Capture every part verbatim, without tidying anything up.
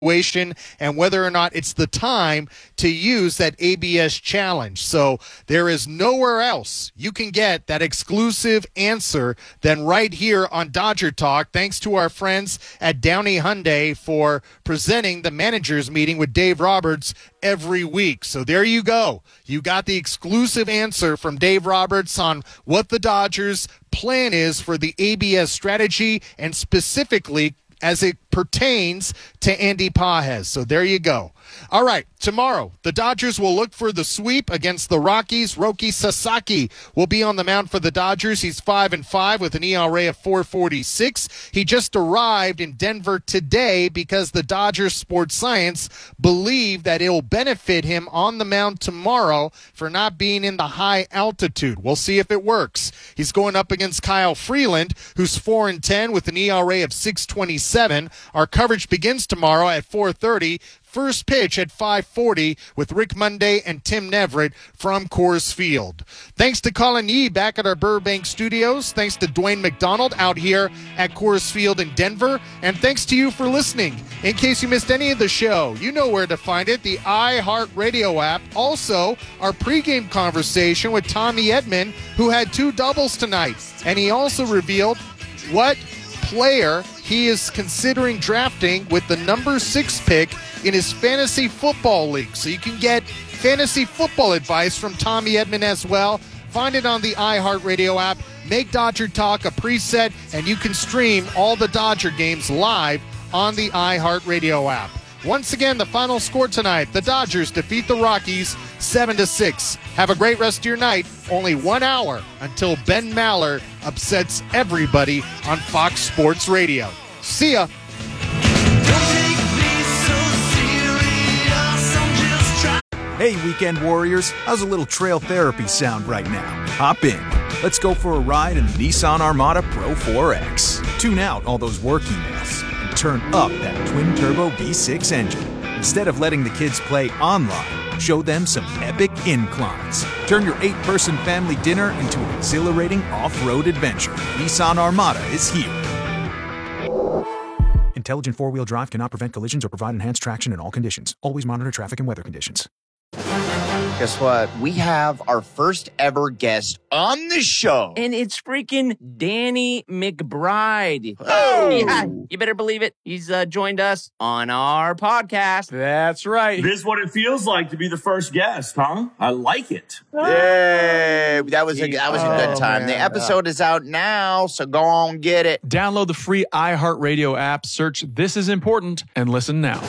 and whether or not it's the time to use that A B S challenge. So there is nowhere else you can get that exclusive answer than right here on Dodger Talk. Thanks to our friends at Downey Hyundai for presenting the managers meeting with Dave Roberts every week. So there you go. You got the exclusive answer from Dave Roberts on what the Dodgers' plan is for the A B S strategy and specifically as it pertains to Andy Pages. So there you go. All right, tomorrow, the Dodgers will look for the sweep against the Rockies. Roki Sasaki will be on the mound for the Dodgers. He's five and five with an E R A of four forty-six. He just arrived in Denver today because the Dodgers Sports Science believe that it'll benefit him on the mound tomorrow for not being in the high altitude. We'll see if it works. He's going up against Kyle Freeland, who's four and ten with an E R A of six twenty-seven. Our coverage begins tomorrow at four thirty. First pitch at five forty with Rick Monday and Tim Neverett from Coors Field. Thanks to Colin Yee back at our Burbank studios. Thanks to Dwayne McDonald out here at Coors Field in Denver. And thanks to you for listening. In case you missed any of the show, you know where to find it, the iHeartRadio app. Also, our pregame conversation with Tommy Edman, who had two doubles tonight. And he also revealed what player he is considering drafting with the number six pick in his fantasy football league. So you can get fantasy football advice from Tommy Edman as well. Find it on the iHeartRadio app. Make Dodger Talk a preset, and you can stream all the Dodger games live on the iHeartRadio app. Once again, the final score tonight, the Dodgers defeat the Rockies seven to six. Have a great rest of your night. Only one hour until Ben Maller upsets everybody on Fox Sports Radio. See ya. Hey, Weekend Warriors, how's a little trail therapy sound right now? Hop in. Let's go for a ride in the Nissan Armada Pro four X. Tune out all those work emails and turn up that twin-turbo V six engine. Instead of letting the kids play online, show them some epic inclines. Turn your eight-person family dinner into an exhilarating off-road adventure. Nissan Armada is here. Intelligent four-wheel drive cannot prevent collisions or provide enhanced traction in all conditions. Always monitor traffic and weather conditions. Guess what? We have our first ever guest on the show. And it's freaking Danny McBride. Oh! Yeah, you better believe it. He's uh, joined us on our podcast. That's right. This is what it feels like to be the first guest, huh? I like it. Yay! That was a, that was a good Oh, time. man. The episode is out now, so go on get it. Download the free iHeartRadio app, search This Is Important, and listen now.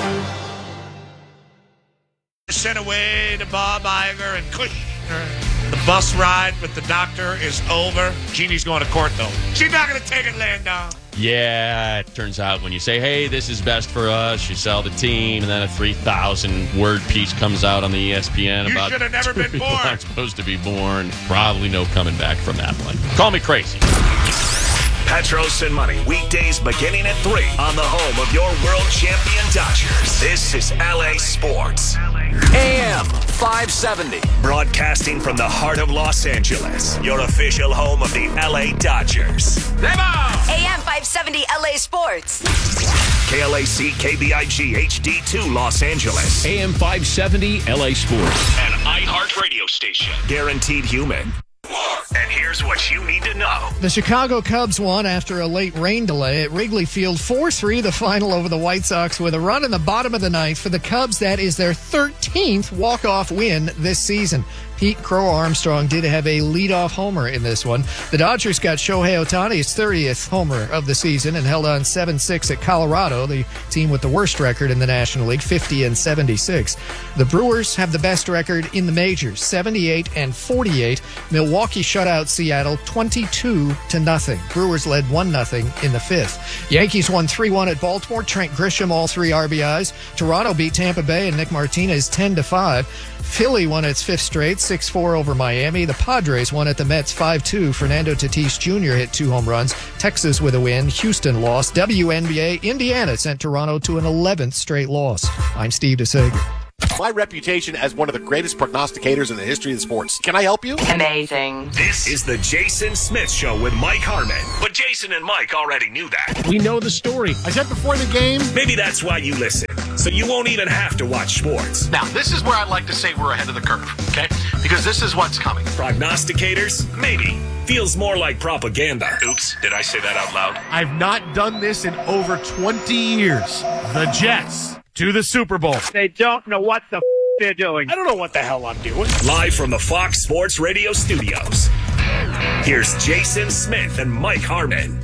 Sent away to Bob Iger and Kushner. The bus ride with the doctor is over. Jeannie's going to court, though. She's not going to take it laying down. Yeah, it turns out when you say, hey, this is best for us, you sell the team, and then a three thousand word piece comes out on the E S P N You about should have never been people born. aren't supposed to be born. Probably no coming back from that one. Call me crazy. Petros and Money, weekdays beginning at three on the home of your world champion Dodgers. This is L A Sports. A M five seventy. Broadcasting from the heart of Los Angeles, your official home of the L A Dodgers. A M five seventy L A Sports. K L A C K B I G H D two Los Angeles. A M five seventy L A Sports. An iHeart radio station. Guaranteed human. And here's what you need to know. The Chicago Cubs won after a late rain delay at Wrigley Field, four three the final over the White Sox with a run in the bottom of the ninth. For the Cubs, that is their thirteenth walk-off win this season. Pete Crow Armstrong did have a leadoff homer in this one. The Dodgers got Shohei Ohtani's thirtieth homer of the season and held on seven six at Colorado, the team with the worst record in the National League, fifty and seventy-six. The Brewers have the best record in the majors, seventy-eight and forty-eight. Milwaukee shut out Seattle twenty-two to nothing. Brewers led one nothing in the fifth. Yankees won three one at Baltimore. Trent Grisham, all three R B Is. Toronto beat Tampa Bay and Nick Martinez ten to five. Philly won its fifth straight, six four over Miami. The Padres won at the Mets five two. Fernando Tatis Junior hit two home runs. Texas with a win. Houston lost. W N B A, Indiana sent Toronto to an eleventh straight loss. I'm Steve DeSager. My reputation as one of the greatest prognosticators in the history of sports. Can I help you? Amazing. This is the Jason Smith Show with Mike Harmon. But Jason and Mike already knew that. We know the story. I said before the game. Maybe that's why you listen. So you won't even have to watch sports. Now, this is where I'd like to say we're ahead of the curve, okay? Because this is what's coming. Prognosticators? Maybe. Feels more like propaganda. Oops, did I say that out loud? I've not done this in over twenty years. The Jets to the Super Bowl. They don't know what the f- they're doing. I don't know what the hell I'm doing. Live from the Fox Sports Radio studios. Here's Jason Smith and Mike Harmon.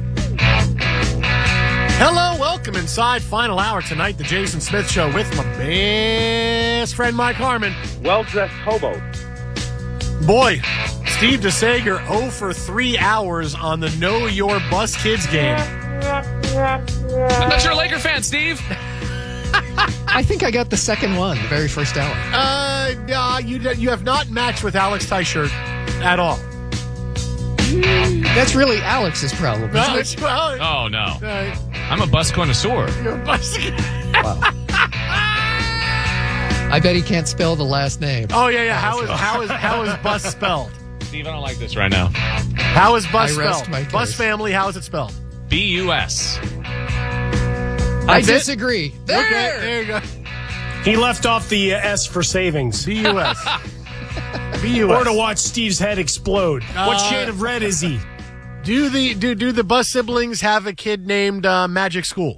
Hello, welcome inside final hour tonight, the Jason Smith Show with my best friend Mike Harmon. Well-dressed hobo. Boy, Steve DeSager oh for three hours on the Know Your Bus Kids game. I thought you're a Laker fan, Steve. I think I got the second one, the very first hour. Uh, uh you you have not matched with Alex Teichert at all. That's really Alex's problem, isn't No, it? it's, well, Oh, no. uh, I'm a bus connoisseur. you're a bus. Wow. I bet he can't spell the last name. Oh yeah, yeah. How is how is how is bus spelled? Steve, I don't like this right now. How is bus I rest spelled? my case. Bus family. How is it spelled? B U S. I That's it? disagree. There. Okay, there you go. He left off the uh, S for savings. B U S. B U S. Or to watch Steve's head explode. Uh, what shade of red is he? Do the do do the Bus siblings have a kid named uh, Magic School?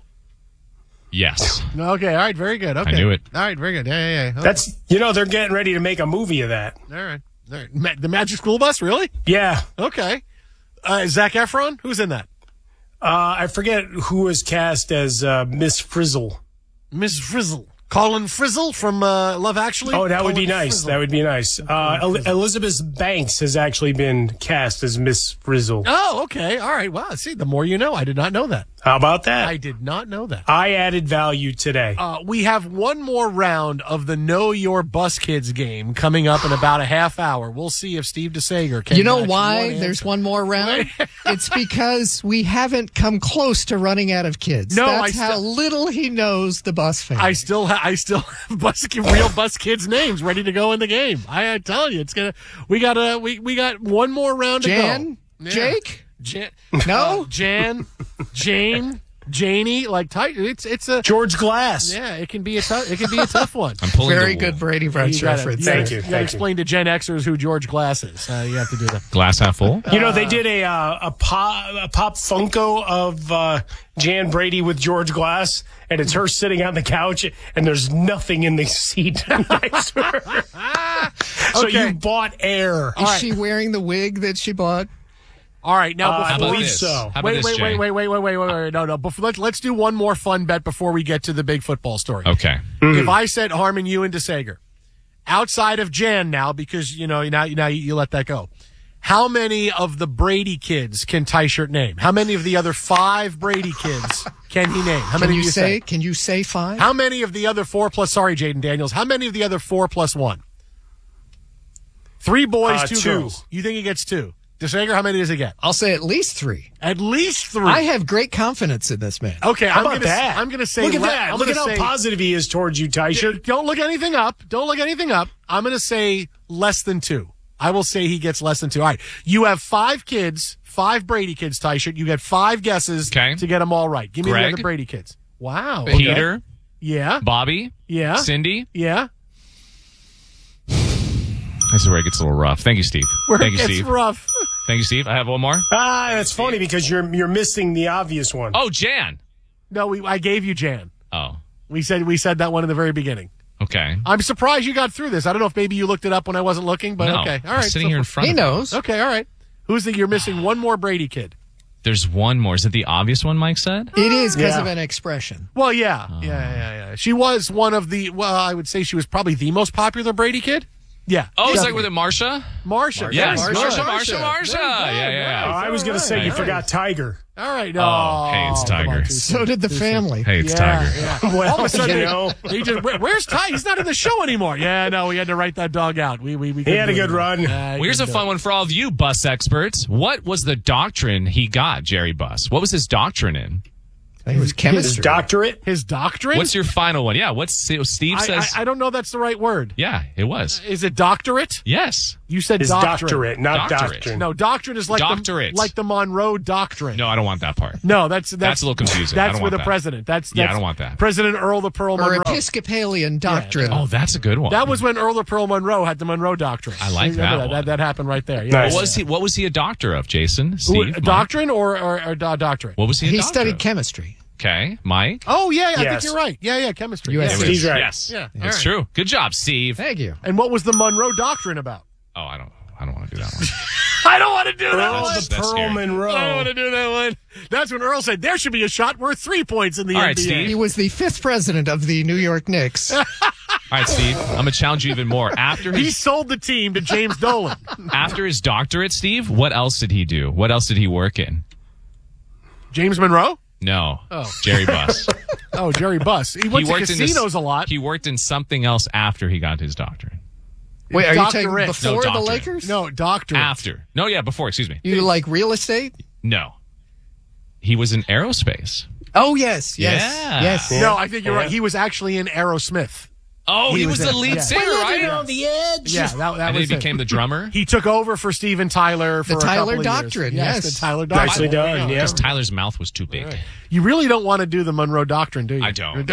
Yes. Okay, all right, very good. Okay, knew it. All right, very good. Yeah, yeah, yeah. Okay. That's you know they're getting ready to make a movie of that. all right. All right. Ma- the Magic School Bus, really? Yeah, Okay. Uh, Zac Efron, who's in that? uh, I forget who was cast as uh, Miss Frizzle. Miss Frizzle, Colin Frizzle from uh, Love Actually. Oh, that would Colin be nice. Frizzle. That would be nice. Uh, El- Elizabeth Banks has actually been cast as Miss Frizzle. Oh, okay. All right. Wow. See, the more you know. I did not know that. How about that? I did not know that. I added value today. Uh, we have one more round of the Know Your Bus Kids game coming up in about a half hour. We'll see if Steve DeSager can. You know match why one there's answer. one more round? It's because we haven't come close to running out of kids. No, That's I how still- little he knows the bus family. I still, ha- I still have bus, real bus kids' names ready to go in the game. I, I tell you, it's gonna. We got a, we we got one more round to Jan? go. Yeah. Jake? Jan, No? uh, Jan, Jane, Janie. Like tight. It's it's a George Glass. yeah. It can be a tough. It can be a tough one. I'm pulling Very the good wool. Brady Bunch You gotta- reference. gotta- Thank you, You got to thank you. explain to Gen Xers who George Glass is. Uh, you have to do that. Glass half full. You know, they did a uh, a pop a pop Funko of uh, Jan Brady with George Glass, and it's her sitting on the couch, and there's nothing in the seat next to her. So Okay. you bought air. Is she wearing the wig that she bought? All right, now Uh, I before believe this? so. How about wait, this, wait, wait, Jay? wait, wait, wait, wait, wait, wait, no, no. Before, let's let's do one more fun bet before we get to the big football story. Okay. If I said Harmon, you and DeSager, outside of Jan now, because you know now now you, you let that go. How many of the Brady kids can Teichert name? How many of the other five Brady kids can he name? How Can many you do you say? say? Can you say five? How many of the other four plus? Sorry, Jaden Daniels. How many of the other four plus one? Three boys, Uh, two, two. girls. You think he gets two? DeSager, how many does he get? I'll say at least three. At least three. I have great confidence in this man. Okay, How I'm about gonna, that? I'm going to say. Look at le- that. I'm Look at gonna how say, positive he is towards you, Teichert. Don't look anything up. Don't look anything up. I'm going to say less than two. I will say he gets less than two. All right. You have five kids, five Brady kids, Teichert. You get five guesses Okay. to get them all right. Give me Greg. the other Brady kids. Wow. Peter, Yeah. Bobby, Yeah. Cindy. Yeah. This is where it gets a little rough. Thank you, Steve. Where Thank it you, gets Steve. rough. Thank you, Steve. I have one more. Ah, that's funny because you're you're missing the obvious one. Oh, Jan. No, we, I gave you Jan. Oh, We said we said that one in the very beginning. okay. I'm surprised you got through this. I don't know if maybe you looked it up when I wasn't looking, but No, okay. All I'm right. sitting so- here in front He of you. knows. Okay, all right. Who's the? You're missing one more Brady kid. There's one more. Is it the obvious one Mike said? It is because Yeah. of an expression. Well, yeah, yeah, yeah, yeah. She was one of the. Well, I would say she was probably the most popular Brady kid. Yeah. Oh, it's like definitely. with it Marsha? Marsha. Yes, Marsha, Marsha, Marsha, Marsha, Marsha. There you go. Yeah, yeah, Oh, yeah. I was going to say you All right. forgot Tiger. All right. No. Oh, hey, it's come on, Tiger. too soon. So did the Too soon. family. Hey, it's Yeah, Tiger. yeah. Well, All of a sudden, you know. he just, where, where's Ty? He's not in the show anymore. Yeah, no, we had to write that dog out. We we we. He had a couldn't good do it. run. Yeah, he Well, here's a couldn't fun do it. one for all of you bus experts. What was the doctrine he got, Jerry Buss? What was his doctrine in? I think it was chemistry. His doctorate? His doctorate? What's your final one? Yeah, what's Steve I, says? I, I don't know that's the right word. Yeah, it was. Is it doctorate? Yes. You said His doctorate. doctorate, not Doctorate. doctrine. No, doctrine is like Doctorate. the like the Monroe Doctrine. No, I don't want that part. No, that's that's, That's a little confusing. I That's don't for want the that. president. That's, that's Yeah, I don't want that. President Earl the Pearl Or Monroe. Episcopalian doctrine. Oh, that's a good one. That was when Earl the Pearl Monroe had the Monroe Doctrine. I like Remember that one. That, that happened right there. Yeah. What was he? What was he a doctor of, Jason? Steve? Who- Mike? doctrine or, or, or do- doctorate? What was he? A He doctor studied of? chemistry. Okay, Mike. Oh, yeah, I Yes. think you're right. Yeah, yeah, chemistry. U S Yeah, C. Steve's right. Yes. Yeah, That's all right. true. Good job, Steve. Thank you. And what was the Monroe Doctrine about? Oh, I don't. I don't want to do that one. I don't want to do that Earl one. the that's Pearl scary. Monroe. I don't want to do that one. That's when Earl said there should be a shot worth three points in the All N right, B A. Steve. He was the fifth president of the New York Knicks. All right, Steve. I'm gonna challenge you even more. After He his sold the team to James Dolan. after his doctorate, Steve, what else did he do? What else did he work in? James Monroe? No. Oh. Jerry Buss. Oh, Jerry Buss. He went he to worked in casinos this- a lot. He worked in something else after he got his doctorate. Wait, are you talking Doctorate. before No, the doctorate. Lakers? No, doctorate. After. No, yeah, before. Excuse me. You like real estate? No. He was in aerospace. Oh, yes, yes, Yeah. yes. No, I think you're Yeah. right. He was actually in Aerosmith. Oh, he, He was, was the in- lead yeah. singer, right? on the edge. Yeah, that, that And then was he it. became the drummer. He took over for Steven Tyler for The a Tyler couple of years. Doctrine, Yes, yes. the Tyler Doctrine. Nicely done, There you go. yeah. Because Tyler's mouth was too big. You really don't want to do the Monroe Doctrine, do you? I don't.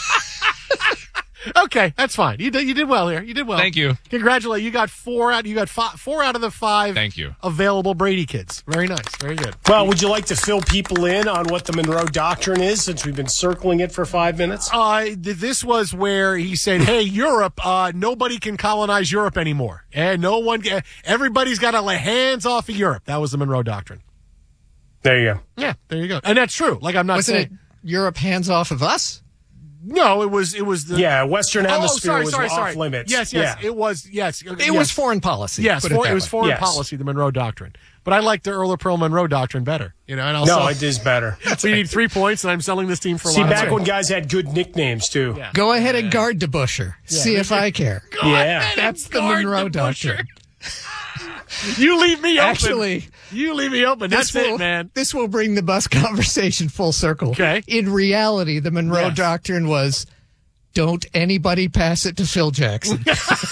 Okay, that's fine. You did. You did well here. You did well. Thank you. Congratulations. You got four out. You got five, four out of the five. Thank you. Available Brady kids. Very nice. Very good. Well, would you like to fill people in on what the Monroe Doctrine is since we've been circling it for five minutes? Uh, th- this was where he said, "Hey, Europe, uh, nobody can colonize Europe anymore, and no one, can, everybody's got to lay hands off of Europe." That was the Monroe Doctrine. There you go. Yeah, there you go. And that's true. Like I'm not Wasn't saying. it Europe hands off of us? No, it was. It was the. Yeah, Western Oh, Hemisphere sorry, was sorry, off sorry. limits. Yes, yes, Yeah. it was. Yes, It was foreign policy. Yes, put for, that it was way. foreign Yes. policy, the Monroe Doctrine. But I like the Earl of Pearl Monroe Doctrine better. You know, and I'll No, sell, it is better. we need three points, and I'm selling this team for a See, lot back of when guys had good nicknames, too. Yeah. Go ahead and guard DeBuscher. See if I care. Yeah. That's the Monroe Doctrine. You leave me open. Actually, you leave me open. That's this will, it, man. This will bring the bus conversation full circle. Okay. In reality, the Monroe Yes. Doctrine was, don't anybody pass it to Phil Jackson.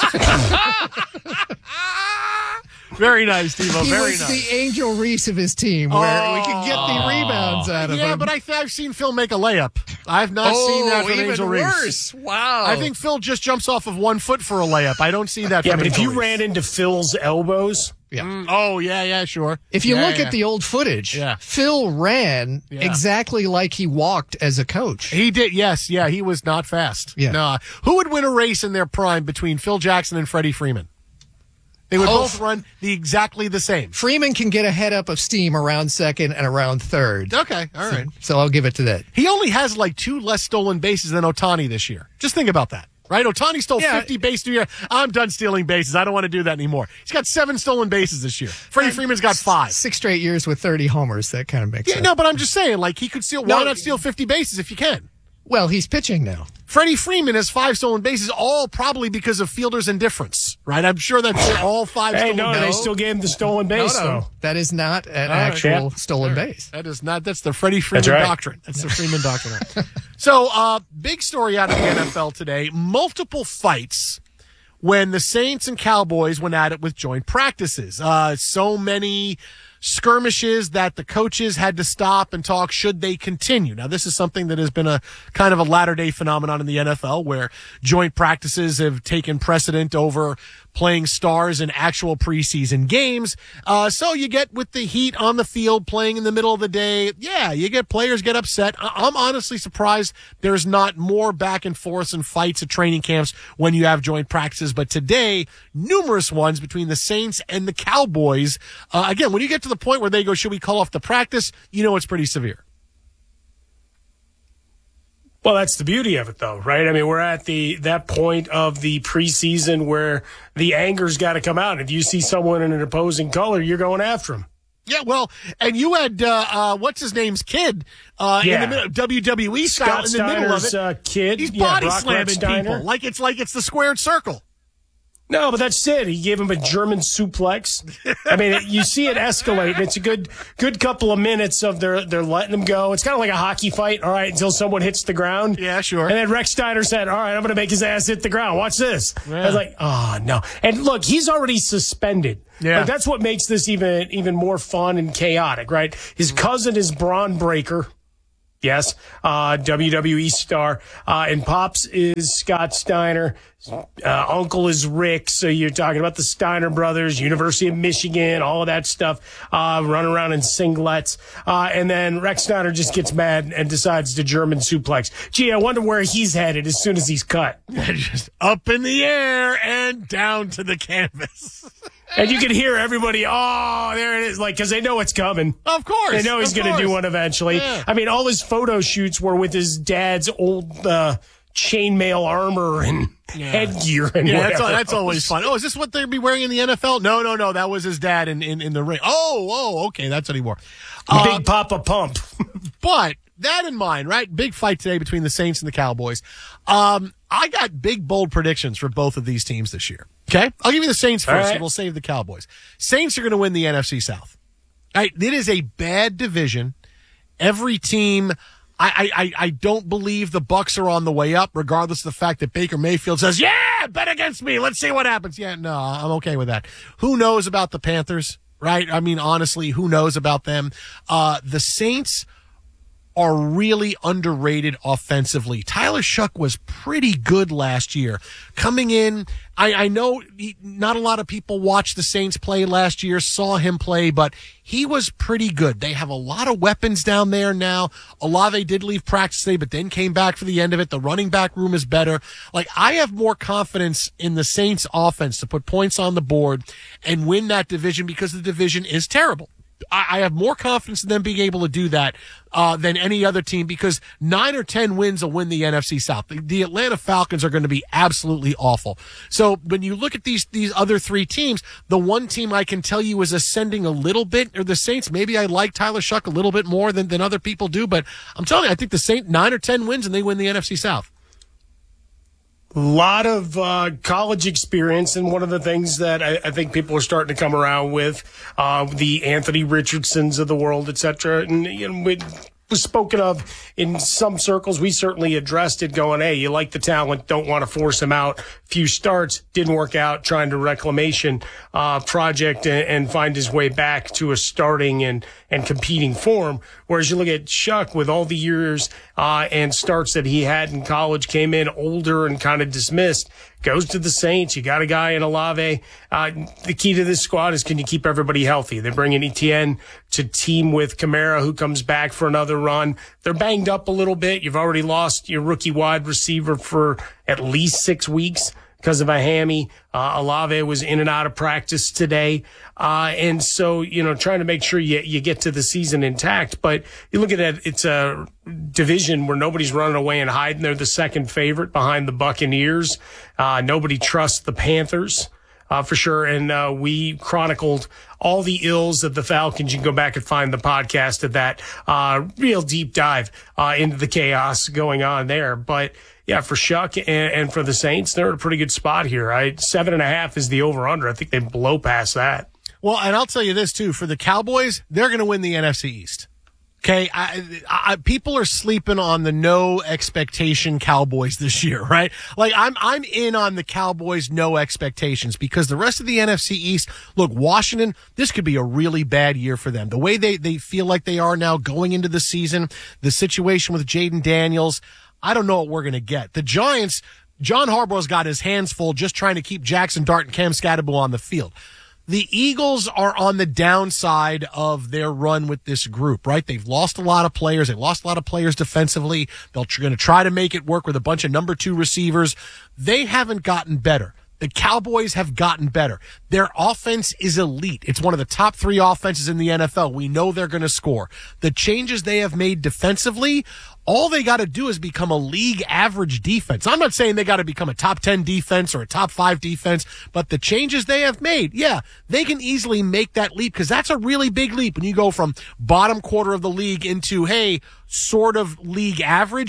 Very nice, Steve-O. He Very was nice. the Angel Reese of his team, where we could get the rebounds out of yeah, him. but I th- I've seen Phil make a layup. I've not oh, seen that from even Angel Reese. worse. Wow. I think Phil just jumps off of one foot for a layup. I don't see that Yeah, from but if Angel you Reese. ran into Phil's elbows, Yeah. Mm, oh, yeah, yeah, sure. If you Yeah, look yeah. at the old footage, Yeah. Phil ran Yeah. exactly like he walked as a coach. He did, yes, yeah, he was not fast. Yeah. No. Who would win a race in their prime between Phil Jackson and Freddie Freeman? They would Oh. both run the exactly the same. Freeman can get a head up of steam around second and around third. Okay, all right. So I'll give it to that. He only has like two less stolen bases than Ohtani this year. Just think about that. Right? Ohtani stole Yeah. fifty bases a year. I'm done stealing bases. I don't want to do that anymore. He's got seven stolen bases this year. Freddie Freeman's got five. Six straight years with thirty homers. That kind of makes Yeah, sense. no, but I'm just saying, like, he could steal. No. Why not steal fifty bases if you can? Well, he's pitching now. Freddie Freeman has five stolen bases, all probably because of fielders' indifference, right? I'm sure that's all five hey, stolen no, bases. they still gave him the stolen base, No, no, though. that is not an All right. actual Yeah. stolen base. That is not. That's the Freddie Freeman That's right. doctrine. That's the Freeman doctrine. So, uh, big story out of the N F L today. Multiple fights when the Saints and Cowboys went at it with joint practices. Uh, so many skirmishes that the coaches had to stop and talk, should they continue? Now, this is something that has been a kind of a latter day phenomenon in the N F L where joint practices have taken precedent over playing stars in actual preseason games. Uh, so you get with the heat on the field playing in the middle of the day. Yeah, you get players get upset. I- I'm honestly surprised there's not more back and forth and fights at training camps when you have joint practices. But today, numerous ones between the Saints and the Cowboys. Uh, again, when you get to the point where they go, should we call off the practice? You know, it's pretty severe. Well, that's the beauty of it, though, right? I mean, we're at the that point of the preseason where the anger's got to come out. If you see someone in an opposing color, you're going after him. Yeah, well, and you had uh, uh, what's his name's kid uh, Yeah. in the middle, W W E style Scott in the middle of Steiner's, it. uh, kid. He's Yeah, body Brock slamming Repsteiner. people like it's like it's the squared circle. No, but that's it. He gave him a German suplex. I mean, you see it escalate, and it's a good good couple of minutes of they're, they're letting him go. It's kind of like a hockey fight, all right, until someone hits the ground. Yeah, sure. And then Rex Steiner said, all right, I'm going to make his ass hit the ground. Watch this. Yeah. I was like, oh, no. And look, he's already suspended. Yeah. Like, that's what makes this even even more fun and chaotic, right? His cousin is Braun Breaker. Yes, uh, W W E star. Uh, and Pops is Scott Steiner. Uh, Uncle is Rick. So you're talking about the Steiner brothers, University of Michigan, all of that stuff, uh, running around in singlets. Uh, and then Rex Steiner just gets mad and decides to German suplex. Gee, I wonder where he's headed as soon as he's cut. Just up in the air and down to the canvas. And you can hear everybody, oh, there it is, like, because they know it's coming. Of course. They know he's going to do one eventually. Yeah. I mean, all his photo shoots were with his dad's old uh, chainmail armor and yeah. headgear and yeah, whatever. That's, that's always fun. Oh, is this what they'd be wearing in the N F L? No, no, no. That was his dad in, in, in the ring. Oh, oh, okay. That's what he wore. Uh, Big Papa Pump. But that in mind, right? Big fight today between the Saints and the Cowboys. Um, I got big, bold predictions for both of these teams this year. Okay? I'll give you the Saints first, right. And we'll save the Cowboys. Saints are going to win the N F C South. Right? It is a bad division. Every team, I, I, I don't believe the Bucs are on the way up, regardless of the fact that Baker Mayfield says, yeah, bet against me. Let's see what happens. Yeah, no, I'm okay with that. Who knows about the Panthers, right? I mean, honestly, who knows about them? Uh, the Saints are really underrated offensively. Tyler Shuck was pretty good last year. Coming in, I, I know he, not a lot of people watched the Saints play last year, saw him play, but he was pretty good. They have a lot of weapons down there now. Olave did leave practice today, but then came back for the end of it. The running back room is better. Like, I have more confidence in the Saints offense to put points on the board and win that division because the division is terrible. I have more confidence in them being able to do that uh, than any other team because nine or ten wins will win the N F C South. The, the Atlanta Falcons are going to be absolutely awful. So when you look at these these other three teams, the one team I can tell you is ascending a little bit are the Saints. Maybe I like Tyler Shuck a little bit more than, than other people do, but I'm telling you, I think the Saints nine or ten wins and they win the N F C South. A lot of uh, college experience, and one of the things that I, I think people are starting to come around with, uh, the Anthony Richardsons of the world, et cetera. And, you know, it was spoken of in some circles. We certainly addressed it going, hey, you like the talent, don't want to force him out. Few starts, didn't work out, trying to reclamation uh, project and, and find his way back to a starting and, and competing form. Whereas you look at Shuck with all the years uh, and starts that he had in college, came in older and kind of dismissed, goes to the Saints. You got a guy in Olave. Uh, the key to this squad is, can you keep everybody healthy? They're bringing Etienne to team with Kamara, who comes back for another run. They're banged up a little bit. You've already lost your rookie wide receiver for at least six weeks because of a hammy. Uh, Olave was in and out of practice today. Uh, and so, you know, trying to make sure you, you get to the season intact. But you look at it, it's a division where nobody's running away and hiding. They're the second favorite behind the Buccaneers. Uh, nobody trusts the Panthers. Uh, for sure. And, uh, we chronicled all the ills of the Falcons. You can go back and find the podcast of that, uh, real deep dive, uh, into the chaos going on there. But yeah, for Shuck and, and for the Saints, they're in a pretty good spot here. I, seven and a half is the over under. I think they blow past that. Well, and I'll tell you this too, for the Cowboys, they're going to win the N F C East. Okay, I, I, people are sleeping on the no expectation Cowboys this year, right? Like, I'm I'm in on the Cowboys no expectations because the rest of the N F C East, look, Washington, this could be a really bad year for them. The way they, they feel like they are now going into the season, the situation with Jaden Daniels, I don't know what we're going to get. The Giants, John Harbaugh's got his hands full just trying to keep Jackson Dart and Cam Scatterbo on the field. The Eagles are on the downside of their run with this group, right? They've lost a lot of players. They've lost a lot of players defensively. They're going to try to make it work with a bunch of number two receivers. They haven't gotten better. The Cowboys have gotten better. Their offense is elite. It's one of the top three offenses in the N F L. We know they're going to score. The changes they have made defensively, all they got to do is become a league average defense. I'm not saying they got to become a top ten defense or a top five defense, but the changes they have made, yeah, they can easily make that leap because that's a really big leap. When you go from bottom quarter of the league into, hey, sort of league average,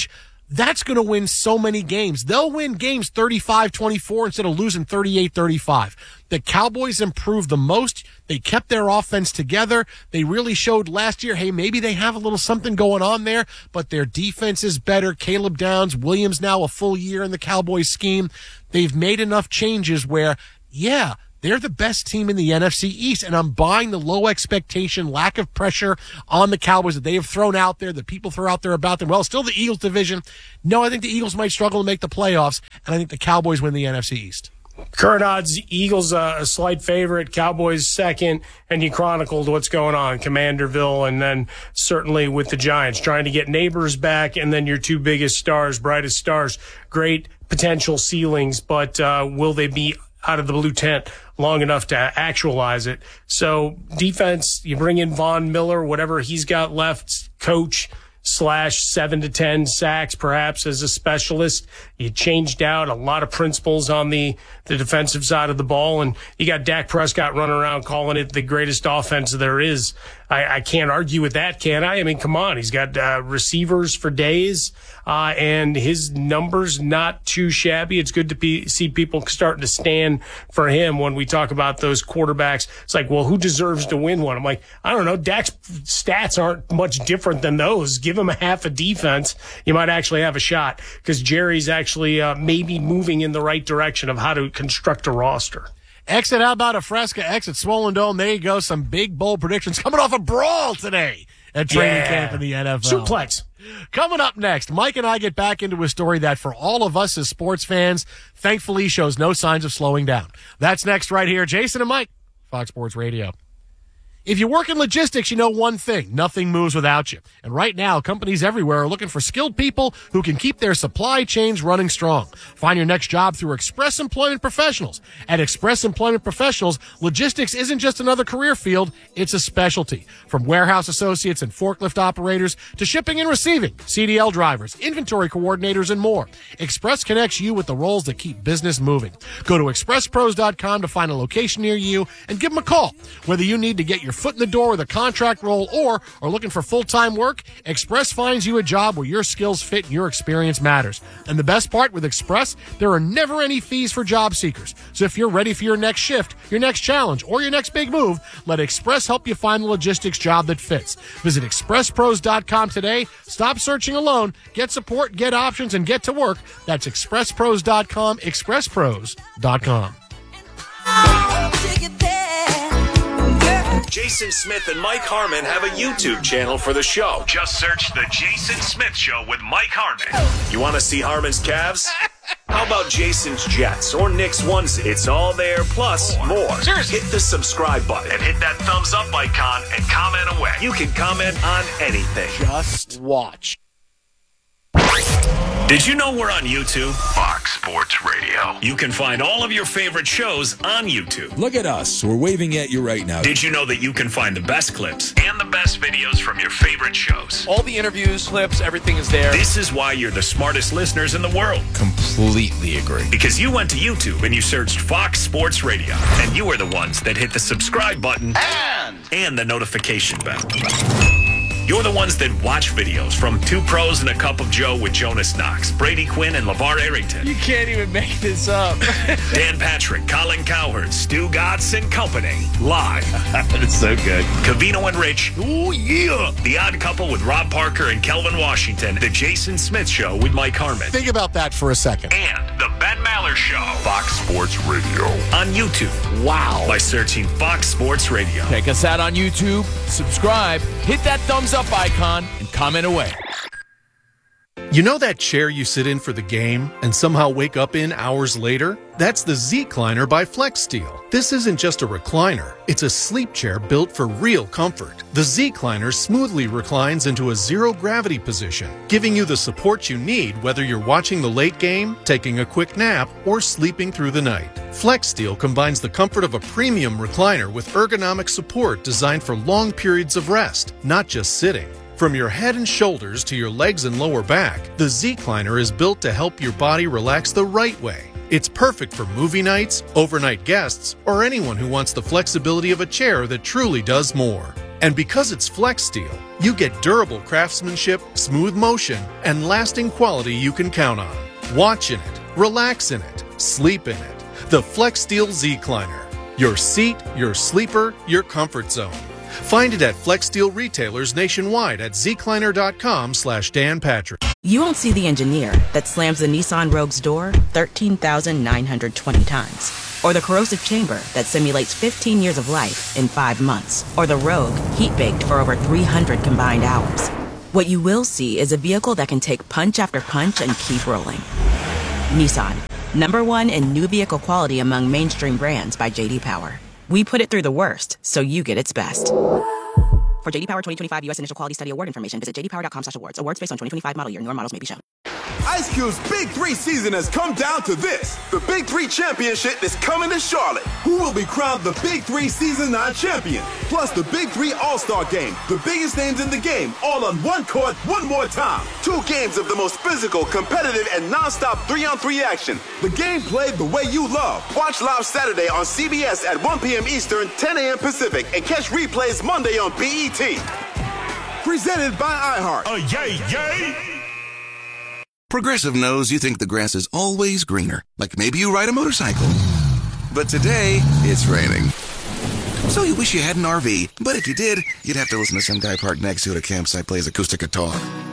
That's going to win so many games. They'll win games thirty-five twenty-four instead of losing thirty-eight thirty-five. The Cowboys improved the most. They kept their offense together. They really showed last year, hey, maybe they have a little something going on there, but their defense is better. Caleb Downs, Williams now a full year in the Cowboys scheme. They've made enough changes where, yeah, they're the best team in the N F C East, and I'm buying the low expectation, lack of pressure on the Cowboys that they have thrown out there, that people throw out there about them. Well, still the Eagles division. No, I think the Eagles might struggle to make the playoffs, and I think the Cowboys win the N F C East. Current odds, Eagles uh, a slight favorite, Cowboys second, and you chronicled what's going on, Commanderville, and then certainly with the Giants, trying to get Neighbors back, and then your two biggest stars, brightest stars, great potential ceilings, but uh, will they be out of the blue tent long enough to actualize it? So defense, you bring in Von Miller, whatever he's got left, coach slash seven to ten sacks, perhaps as a specialist. You changed out a lot of principles on the, the defensive side of the ball, and you got Dak Prescott running around calling it the greatest offense there is. I, I can't argue with that, can I? I mean, come on. He's got uh, receivers for days, uh, and his numbers not too shabby. It's good to be, see people starting to stand for him when we talk about those quarterbacks. It's like, well, who deserves to win one? I'm like, I don't know. Dak's stats aren't much different than those. Give him a half a defense. You might actually have a shot, because Jerry's actually uh, maybe moving in the right direction of how to construct a roster. Exit out about a Fresca, exit Swollen Dome. There you go. Some big, bold predictions coming off a brawl today at training Yeah. camp in the N F L. Suplex. Coming up next, Mike and I get back into a story that for all of us as sports fans, thankfully shows no signs of slowing down. That's next right here. Jason and Mike, Fox Sports Radio. If you work in logistics, you know one thing. Nothing moves without you. And right now, companies everywhere are looking for skilled people who can keep their supply chains running strong. Find your next job through Express Employment Professionals. At Express Employment Professionals, logistics isn't just another career field, it's a specialty. From warehouse associates and forklift operators to shipping and receiving, C D L drivers, inventory coordinators, and more. Express connects you with the roles that keep business moving. Go to express pros dot com to find a location near you and give them a call. Whether you need to get your foot in the door with a contract role or are looking for full-time work, Express finds you a job where your skills fit and your experience matters. And the best part with Express, there are never any fees for job seekers. So if you're ready for your next shift, your next challenge, or your next big move, let Express help you find the logistics job that fits. Visit express pros dot com today. Stop searching alone. Get support, get options, and get to work. That's express pros dot com, express pros dot com. Jason Smith and Mike Harmon have a YouTube channel for the show. Just search The Jason Smith Show with Mike Harmon. You want to see Harmon's calves? How about Jason's Jets or Nick's onesie? It's all there, plus more. Seriously. Hit the subscribe button and hit that thumbs up icon and comment away. You can comment on anything. Just watch. Did you know we're on YouTube? Fox Sports Radio. You can find all of your favorite shows on YouTube. Look at us. We're waving at you right now. Did you know that you can find the best clips and the best videos from your favorite shows? All the interviews, clips, everything is there. This is why you're the smartest listeners in the world. Completely agree. Because you went to YouTube and you searched Fox Sports Radio, and you are the ones that hit the subscribe button and, and the notification bell. You're the ones that watch videos from Two Pros and a Cup of Joe with Jonas Knox, Brady Quinn, and LeVar Arrington. You can't even make this up. Dan Patrick, Colin Cowherd, Stu Gatz and Company. Live. It's so good. Cavino and Rich. Oh, yeah. The Odd Couple with Rob Parker and Kelvin Washington. The Jason Smith Show with Mike Harmon. Think about that for a second. And the Ben Maller Show. Fox Sports Radio. On YouTube. Wow. By searching Fox Sports Radio. Check us out on YouTube, subscribe, hit that thumbs up icon, and comment away. You know that chair you sit in for the game and somehow wake up in hours later? That's the Z-Cliner by FlexSteel. This isn't just a recliner, it's a sleep chair built for real comfort. The Z-Cliner smoothly reclines into a zero-gravity position, giving you the support you need whether you're watching the late game, taking a quick nap, or sleeping through the night. FlexSteel combines the comfort of a premium recliner with ergonomic support designed for long periods of rest, not just sitting. From your head and shoulders to your legs and lower back, the Z-Cliner is built to help your body relax the right way. It's perfect for movie nights, overnight guests, or anyone who wants the flexibility of a chair that truly does more. And because it's FlexSteel, You get durable craftsmanship, smooth motion, and lasting quality you can count on. Watch in it, relax in it, sleep in it. The FlexSteel Z-Cliner. Your seat, your sleeper, your comfort zone. Find it at FlexSteel retailers nationwide at zcliner.com slash Dan Patrick. You won't see the engineer that slams the Nissan Rogue's door thirteen thousand nine hundred twenty times. Or the corrosive chamber that simulates fifteen years of life in five months. Or the Rogue heat-baked for over three hundred combined hours. What you will see is a vehicle that can take punch after punch and keep rolling. Nissan, number one in new vehicle quality among mainstream brands by J D Power. We put it through the worst, so you get its best. For J D Power twenty twenty-five U S Initial Quality Study Award information, visit j d power dot com slash awards. Awards based on twenty twenty-five model year. Newer models may be shown. Ice Cube's Big Three season has come down to this. The Big Three Championship is coming to Charlotte. Who will be crowned the Big Three Season nine champion? Plus the Big Three All-Star Game. The biggest names in the game, all on one court, one more time. Two games of the most physical, competitive, and non-stop three-on-three action. The game played the way you love. Watch live Saturday on C B S at one p.m. Eastern, ten a.m. Pacific, and catch replays Monday on B E T. Presented by iHeart. Oh, yay, yay! Progressive knows you think the grass is always greener. Like maybe you ride a motorcycle. But today, it's raining. So you wish you had an R V. But if you did, you'd have to listen to some guy parked next to you at a campsite plays acoustic guitar.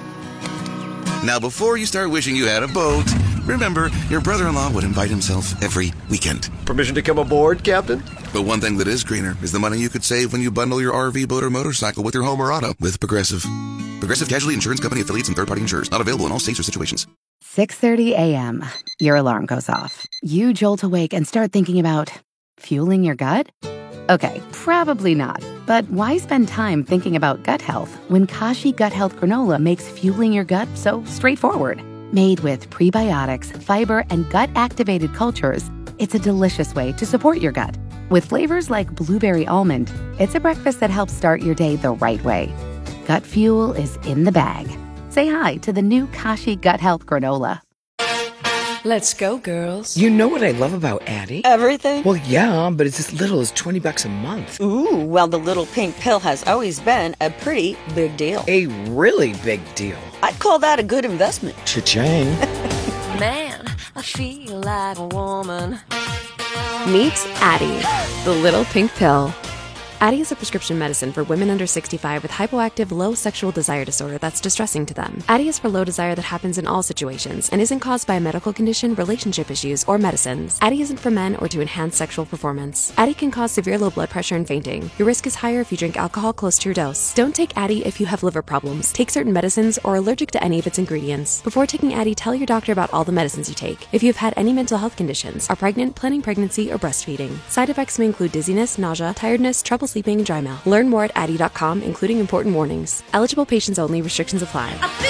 Now, before you start wishing you had a boat, remember, your brother-in-law would invite himself every weekend. Permission to come aboard, Captain? But one thing that is greener is the money you could save when you bundle your R V, boat, or motorcycle with your home or auto with Progressive. Progressive Casualty Insurance Company affiliates and third-party insurers. Not available in all states or situations. six thirty a.m. Your alarm goes off. You jolt awake and start thinking about fueling your gut? Okay, probably not. But why spend time thinking about gut health when Kashi Gut Health Granola makes fueling your gut so straightforward? Made with prebiotics, fiber, and gut-activated cultures, it's a delicious way to support your gut. With flavors like blueberry almond, it's a breakfast that helps start your day the right way. Gut fuel is in the bag. Say hi to the new Kashi Gut Health Granola. Let's go, girls. You know what I love about Addie? Everything? Well, yeah, but it's as little as twenty bucks a month. Ooh, well, the little pink pill has always been a pretty big deal. A really big deal. I'd call that a good investment. Cha-ching. Man, I feel like a woman. Meet Addie, the little pink pill. Addie is a prescription medicine for women under sixty-five with hypoactive low sexual desire disorder that's distressing to them. Addie is for low desire that happens in all situations and isn't caused by a medical condition, relationship issues, or medicines. Addie isn't for men or to enhance sexual performance. Addie can cause severe low blood pressure and fainting. Your risk is higher if you drink alcohol close to your dose. Don't take Addie if you have liver problems, take certain medicines, or are allergic to any of its ingredients. Before taking Addie, tell your doctor about all the medicines you take. If you have had any mental health conditions, are pregnant, planning pregnancy, or breastfeeding. Side effects may include dizziness, nausea, tiredness, trouble sleeping, and dry mouth. Learn more at addie dot com, including important warnings. Eligible patients only. Restrictions apply.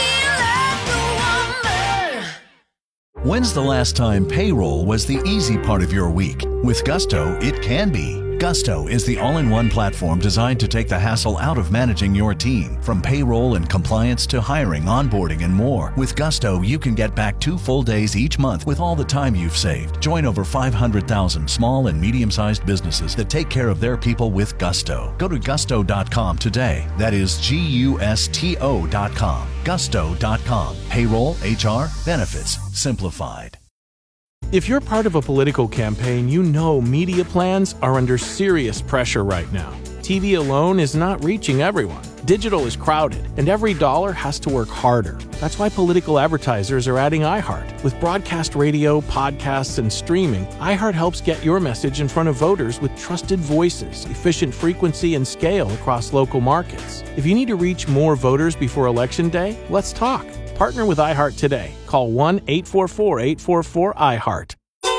When's the last time payroll was the easy part of your week? With Gusto, it can be. Gusto is the all-in-one platform designed to take the hassle out of managing your team. From payroll and compliance to hiring, onboarding, and more. With Gusto, you can get back two full days each month with all the time you've saved. Join over five hundred thousand small and medium-sized businesses that take care of their people with Gusto. Go to gusto dot com today. That is G U S T O dot com. gusto dot com. Payroll, H R, benefits, simplified. If you're part of a political campaign, you know media plans are under serious pressure right now. T V alone is not reaching everyone. Digital is crowded, and every dollar has to work harder. That's why political advertisers are adding iHeart. With broadcast radio, podcasts, and streaming, iHeart helps get your message in front of voters with trusted voices, efficient frequency, and scale across local markets. If you need to reach more voters before Election Day, let's talk. Partner with iHeart today. Call one eight four four, eight four four, iHeart.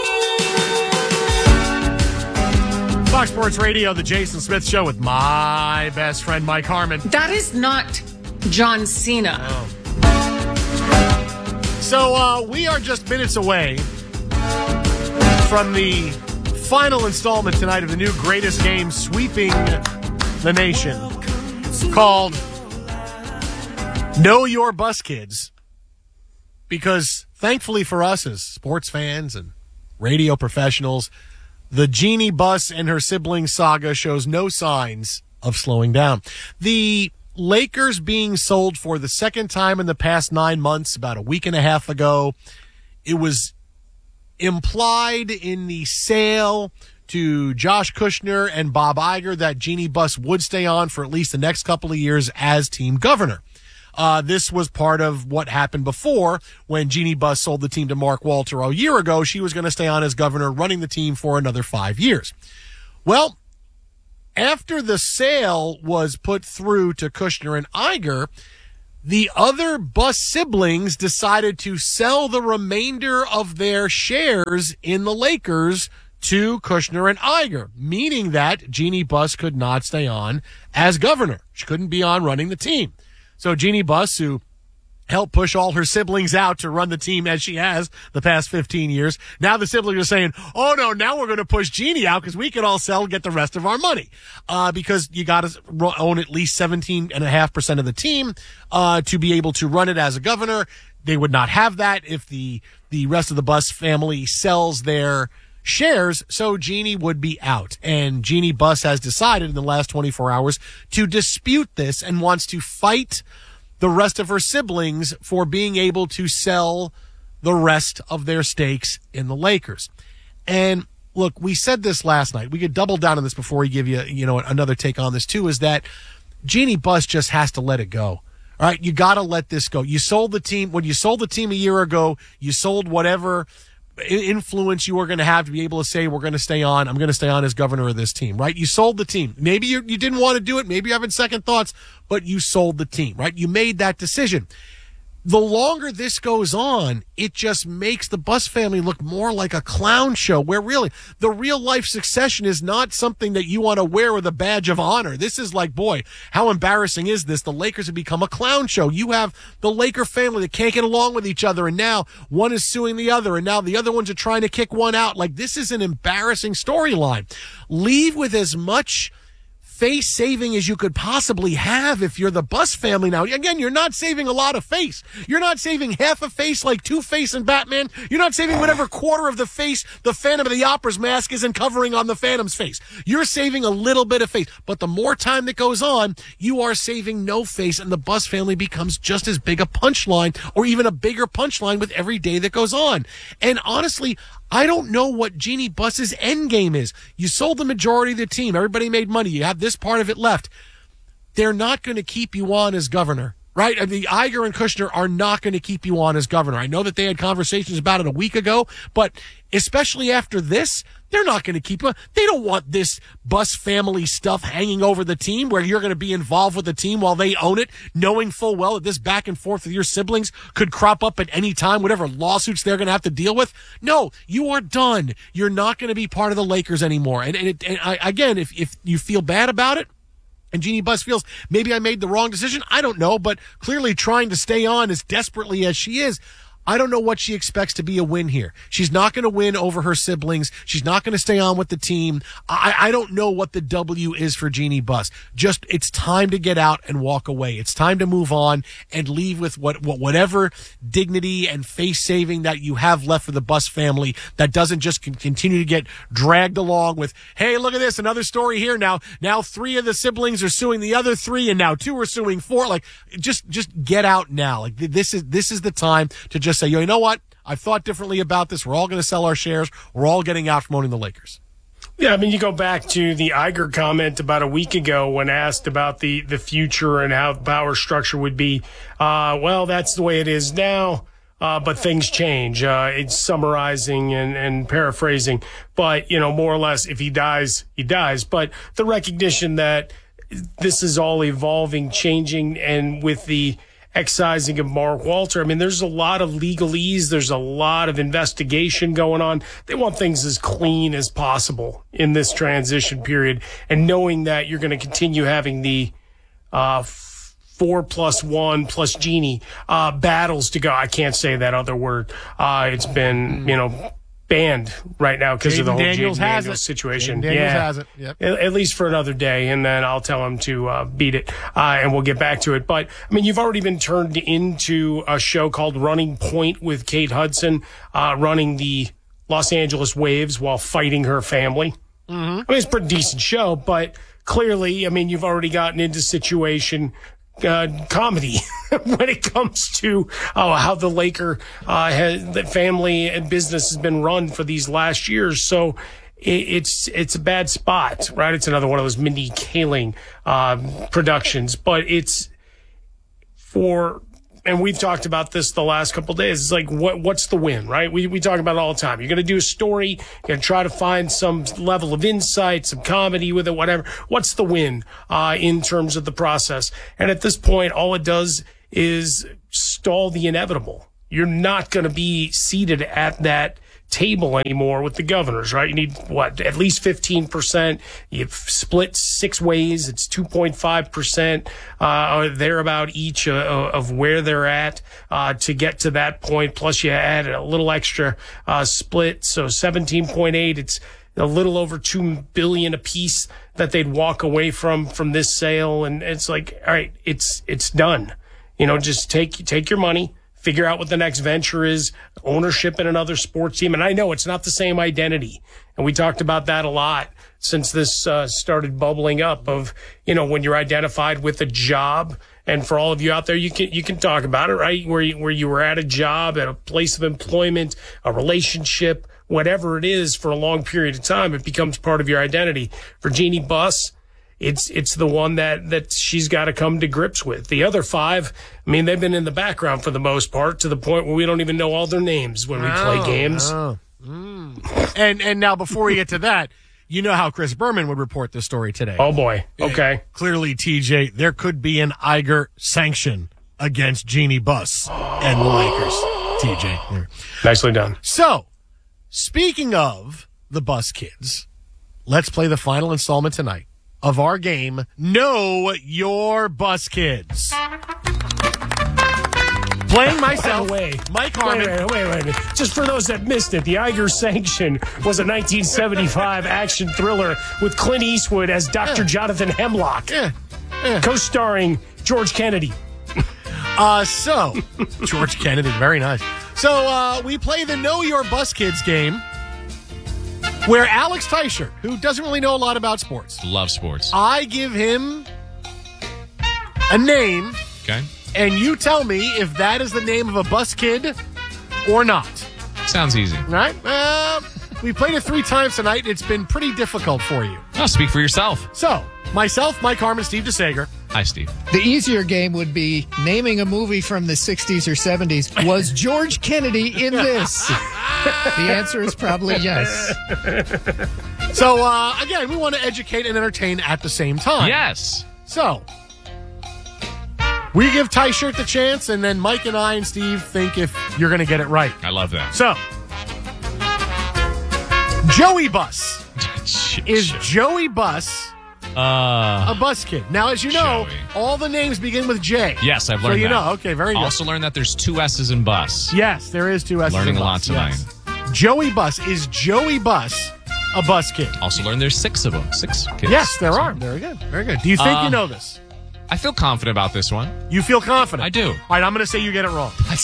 Fox Sports Radio, the Jason Smith Show with my best friend, Mike Harmon. That is not John Cena. Oh. So uh, we are just minutes away from the final installment tonight of the new Greatest Game sweeping the nation called Know Your Bus Kids. Because thankfully for us as sports fans and radio professionals, the Jeannie Buss and her siblings saga shows no signs of slowing down. The Lakers being sold for the second time in the past nine months, about a week and a half ago. It was implied in the sale to Josh Kushner and Bob Iger that Jeannie Buss would stay on for at least the next couple of years as team governor. Uh, this was part of what happened before when Jeannie Buss sold the team to Mark Walter a year ago. She was going to stay on as governor, running the team for another five years. Well, after the sale was put through to Kushner and Iger, the other Buss siblings decided to sell the remainder of their shares in the Lakers to Kushner and Iger, meaning that Jeannie Buss could not stay on as governor. She couldn't be on running the team. So Jeannie Buss, who helped push all her siblings out to run the team as she has the past fifteen years, now the siblings are saying, oh, no, now we're going to push Jeannie out because we can all sell and get the rest of our money. Uh, because you got to own at least seventeen point five percent of the team uh, to be able to run it as a governor. They would not have that if the, the rest of the Buss family sells their shares, so Jeannie would be out. And Jeannie Buss has decided in the last twenty-four hours to dispute this and wants to fight the rest of her siblings for being able to sell the rest of their stakes in the Lakers. And look, we said this last night. We could double down on this before we give you, you know, another take on this too, is that Jeannie Buss just has to let it go. All right, you got to let this go. You sold the team when you sold the team a year ago. You sold whatever influence you were going to have to be able to say, we're going to stay on, I'm going to stay on as governor of this team, right? You sold the team. Maybe you, you didn't want to do it. Maybe you're having second thoughts, but you sold the team, right? You made that decision. The longer this goes on, it just makes the Buss family look more like a clown show, where really the real life succession is not something that you want to wear with a badge of honor. This is like, boy, how embarrassing is this? The Lakers have become a clown show. You have the Laker family that can't get along with each other, and now one is suing the other, and now the other ones are trying to kick one out. Like, this is an embarrassing storyline. Leave with as much face saving as you could possibly have if you're the Buss family now. Again, you're not saving a lot of face. You're not saving half a face like Two-Face and Batman. You're not saving whatever quarter of the face the Phantom of the Opera's mask isn't covering on the Phantom's face. You're saving a little bit of face. But the more time that goes on, you are saving no face, and the Buss family becomes just as big a punchline, or even a bigger punchline with every day that goes on. And honestly, I don't know what Jeannie Buss's end game is. You sold the majority of the team. Everybody made money. You have this part of it left. They're not going to keep you on as governor, right? I mean, Iger and Kushner are not going to keep you on as governor. I know that they had conversations about it a week ago, but especially after this, they're not going to keep you. They don't want this Buss family stuff hanging over the team where you're going to be involved with the team while they own it, knowing full well that this back and forth with your siblings could crop up at any time, whatever lawsuits they're going to have to deal with. No, you are done. You're not going to be part of the Lakers anymore. And, and, it, and I, again, if, if you feel bad about it, and Jeannie Buss feels maybe I made the wrong decision, I don't know, but clearly trying to stay on as desperately as she is, I don't know what she expects to be a win here. She's not going to win over her siblings. She's not going to stay on with the team. I, I don't know what the W is for Jeannie Buss. Just, it's time to get out and walk away. It's time to move on and leave with what, what whatever dignity and face saving that you have left for the Buss family, that doesn't just continue to get dragged along with, hey, look at this, another story here now. Now three of the siblings are suing the other three, and now two are suing four. Like, just, just get out now. Like, this is, this is the time to just say, you know what? I've thought differently about this. We're all going to sell our shares. We're all getting out from owning the Lakers. Yeah, I mean, you go back to the Iger comment about a week ago when asked about the, the future and how the power structure would be. Uh, well, that's the way it is now, uh, but things change. Uh, it's summarizing and, and paraphrasing. But, you know, more or less, if he dies, he dies. But the recognition that this is all evolving, changing, and with the excising of Mark Walter. I mean, there's a lot of legalese. There's a lot of investigation going on. They want things as clean as possible in this transition period. And knowing that you're going to continue having the uh, four plus one plus Jeannie uh, battles to go. I can't say that other word. Uh, it's been, you know, banned right now because of the whole Daniels, Jaden Daniels situation. Jaden Daniels yeah. has it. Yep. At, at least for another day, and then I'll tell him to uh, beat it, uh, and we'll get back to it. But, I mean, you've already been turned into a show called Running Point with Kate Hudson, uh, running the Los Angeles Waves while fighting her family. Mm-hmm. I mean, it's a pretty decent show, but clearly, I mean, you've already gotten into a situation uh, comedy when it comes to oh, how the Laker uh, has, the family and business has been run for these last years. So it, it's it's a bad spot, right? It's another one of those Mindy Kaling um, productions, but it's for. And we've talked about this the last couple of days. It's like, what, what's the win, right? We, we talk about it all the time. You're going to do a story. You're going to try to find some level of insight, some comedy with it, whatever. What's the win, uh, in terms of the process? And at this point, all it does is stall the inevitable. You're not going to be seated at that table anymore with the governors, right? You need what, at least fifteen percent. You've split six ways. It's two point five percent, uh, or thereabout each uh, of where they're at, uh, to get to that point. Plus you add a little extra, uh, split. So seventeen point eight, it's a little over two billion a piece that they'd walk away from, from this sale. And it's like, all right, it's, it's done. You know, just take, take your money. Figure out what the next venture is, ownership in another sports team. And I know it's not the same identity. And we talked about that a lot since this uh, started bubbling up of, you know, when you're identified with a job. And for all of you out there, you can, you can talk about it, right? Where you, where you were at a job, at a place of employment, a relationship, whatever it is for a long period of time, it becomes part of your identity. For Jeannie Buss, It's it's the one that, that she's got to come to grips with. The other five, I mean, they've been in the background for the most part to the point where we don't even know all their names when we oh, play games. Oh. Mm. And and now before we get to that, you know how Chris Berman would report this story today. Oh, boy. Okay. And clearly, T J, there could be an Iger sanction against Jeannie Buss and the Lakers. T J. Here. Nicely done. So, speaking of the Buss kids, let's play the final installment tonight of our game, Know Your Buss Kids. Playing myself, way, Mike Harmon. Wait, wait, wait, wait. Just for those that missed it, the Iger Sanction was a nineteen seventy-five action thriller with Clint Eastwood as Doctor Yeah. Jonathan Hemlock, yeah. Yeah. co-starring George Kennedy. Uh, so, George Kennedy, very nice. So, uh, we play the Know Your Buss Kids game, where Alex Teicher, who doesn't really know a lot about sports. Love sports. I give him a name. Okay. And you tell me if that is the name of a bus kid or not. Sounds easy. Right? Uh, we played it three times tonight. It's been pretty difficult for you. Oh, speak for yourself. So, myself, Mike Harmon, Steve DeSager. Hi, Steve. The easier game would be naming a movie from the sixties or seventies. Was George Kennedy in this? The answer is probably yes. So, uh, again, we want to educate and entertain at the same time. Yes. So, we give Teicher the chance, and then Mike and I and Steve think if you're going to get it right. I love that. So, Joey Buss. Is Joey Buss uh, a bus kid? Now, as you know, Joey. all the names begin with J. Yes, I've learned so you that. know. Okay, very good. Also learned that there's two S's in bus. Yes, there is two S's Learning in a lot bus. tonight. Yes. Joey Buss. Is Joey Buss a bus kid? Also learned there's six of them. Six kids. Yes, there are. Very good. Very good. Do you think uh, you know this? I feel confident about this one. You feel confident? I do. All right, I'm going to say you get it wrong. All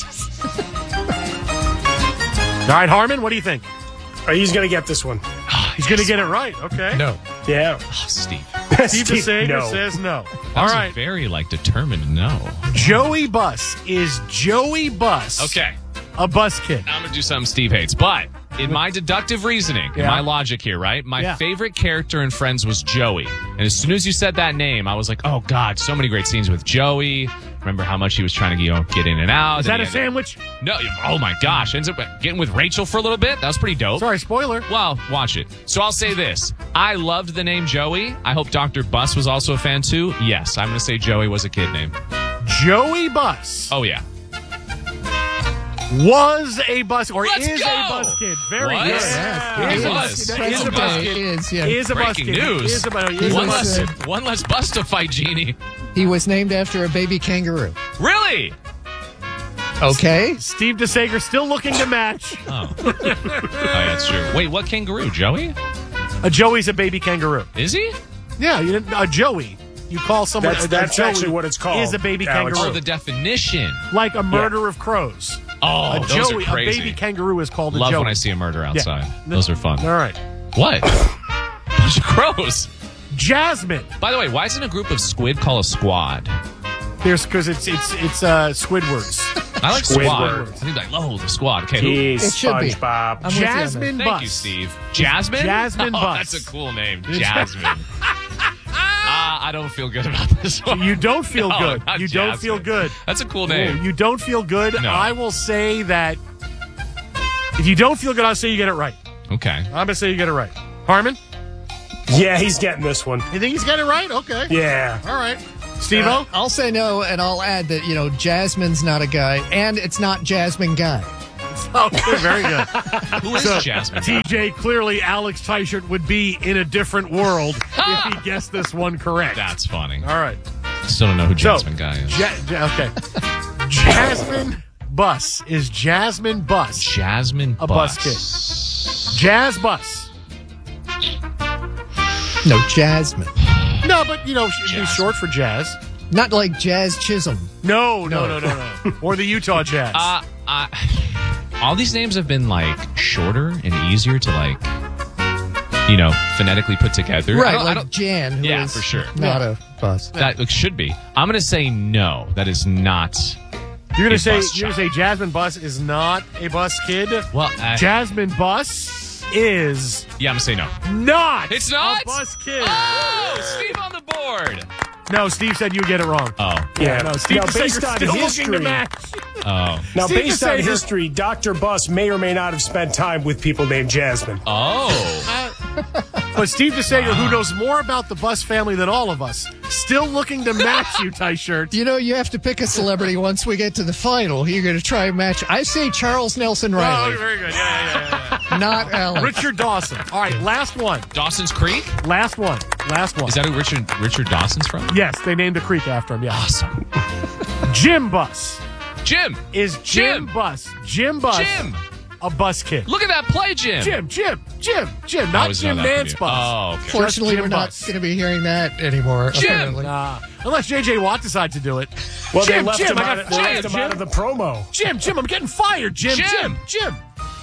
right, Harmon, what do you think? Oh, he's going to get this one. He's going to get it right. Okay. No. Yeah. Oh, Steve. Steve DeSager no. says no. That All was right. a very, like, determined no. Joey Buss. Is Joey Buss Okay. a bus kid? I'm going to do something Steve hates, but in my deductive reasoning, in Yeah. my logic here, right? My Yeah. favorite character in Friends was Joey. And as soon as you said that name, I was like, oh, God, so many great scenes with Joey. Remember how much he was trying to, you know, get in and out. Is Then that he a had to- sandwich? No. Oh, my gosh. Ends up getting with Rachel for a little bit. That was pretty dope. Sorry, spoiler. Well, watch it. So I'll say this. I loved the name Joey. I hope Doctor Buss was also a fan, too. Yes, I'm going to say Joey was a kid name. Joey Buss Oh, yeah. was a bus or Let's is go! a bus kid. Very Was? good. Yeah, Is he a was. bus kid. He's Is a a bus bus kid. Is, yeah. Is a bus Breaking kid. news. Is a bus He One was, less, uh, one less bus to fight, Jeannie. He was named after a baby kangaroo. Really? Okay. Steve DeSager still looking to match. Oh. Oh, yeah, that's true. Wait, what kangaroo? Joey? A Joey's a baby kangaroo. Is he? Yeah, you didn't, a Joey. You call someone That's, a, that's a Joey actually what it's called. Is a baby Alex. kangaroo. Oh, the definition. Like a murder of crows. Oh, a those Joey, are crazy. a baby kangaroo is called a Love Joey. when I see a murder outside. Yeah. Those are fun. All right. What? Bunch of crows. Jasmine. By the way, why isn't a group of squid called a squad? There's because it's it's it's uh, Squidwards. I like Squidward. squad. I think like, oh, the squad. Okay, who? Jeez, It should be. SpongeBob. I'm with you on that. Jasmine Thank Bus. you, Steve. Jasmine? Jasmine oh, Bus. That's a cool name. Jasmine. uh, I don't feel good about this one. You don't feel No, good. not You don't feel Jasmine. good. That's a cool Oh, name. you don't feel good. No. I will say that if you don't feel good, I'll say you get it right. Okay. I'm gonna say you get it right. Harmon, Yeah, he's getting this one. you think he's got it right? Okay. Yeah. All right. Steve-O? Uh, I'll say no, and I'll add that, you know, Jasmine's not a guy, and it's not Jasmine Guy. Okay, very good. Who is So, Jasmine? T J, clearly Alex Teichert would be in a different world if he guessed this one correct. That's funny. All right. Still don't know who So, Jasmine Guy is. Ja- ja- okay. Jasmine Bus. Is Jasmine Bus Jasmine a Bus. bus kid? Jazz Bus. No, Jasmine. No, but, you know, she's Jazz. short for jazz. Not like Jazz Chisholm. No, no, no, no, no. Or the Utah Jazz. Uh, uh, all these names have been like shorter and easier to like, you know, phonetically put together. I Right, don't- I like don't- Jan, who Yeah, is for sure. not Yeah. a bus. That like, should be. I'm gonna say no. That is not. You're gonna a say bus you're gonna say Jasmine Bus is not a bus kid. Well, uh, Jasmine Bus is yeah, I'm gonna say no. not. It's not? a bus kid. Oh, Steve on the board. No, Steve said you would get it wrong. Oh, Yeah. No, Steve Now, said based you're on still history, looking to match. oh, now Steve based on DeSager- history, Doctor Bus may or may not have spent time with people named Jasmine. oh. But Steve DeSager, who knows more about the Bus family than all of us, still looking to match you, Teichert. You know, you have to pick a celebrity once we get to the final. You're going to try and match. I say Charles Nelson Oh, Riley, very good. Yeah, yeah, yeah, yeah. not Alex. Richard Dawson. All right, last one. Dawson's Creek. Last one. Last one. Is that who Richard Richard Dawson's from? Yes, they named a creek after him. Yeah. Awesome. Jim Bus. Jim. Is Jim, Jim. Bus. Jim Bus. Jim. A bus kid. Look at that play, Jim. Jim, Jim, Jim, Jim. I Not always know Jim that from Nance you. Bus. Oh, okay. Fortunately, Jim we're not Bus. going to be hearing that anymore. Jim. apparently. Uh, unless J J Watt decides to do it. Well, Jim, they left, Jim, him, I out got of, they fired, left him Jim. out of the promo. Jim, Jim, I'm getting fired. Jim, Jim. Jim, Jim.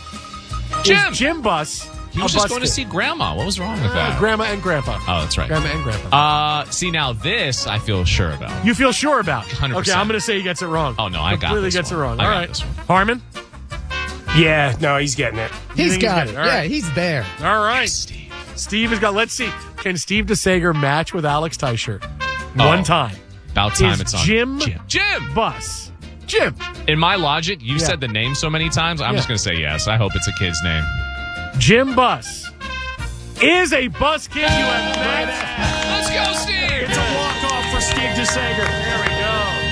Jim. Is Jim Bus. He was a just bus going to kid? see Grandma. What was wrong with that? Grandma and Grandpa. Oh, that's right. Grandma and Grandpa. Uh, see, now this I feel sure about. You feel sure about? one hundred percent. Okay, I'm going to say he gets it wrong. Oh, no, I got Completely this gets one. it wrong. I All got right. this one. Harmon? Yeah, no, he's getting it. You He's think got he's it. got it? All Yeah, right. he's there. All right. Steve. Steve has got, let's see. Can Steve DeSager match with Alex Teichert? Oh. One time. About time Is it's on. Jim, Jim. Jim. Bus. Jim. In my logic, you Yeah. said the name so many times. I'm Yeah. just going to say yes. I hope it's a kid's name. Jim Bus is a bus kid. You have matched. Let's go, Steve. It's a walk-off for Steve DeSager. There we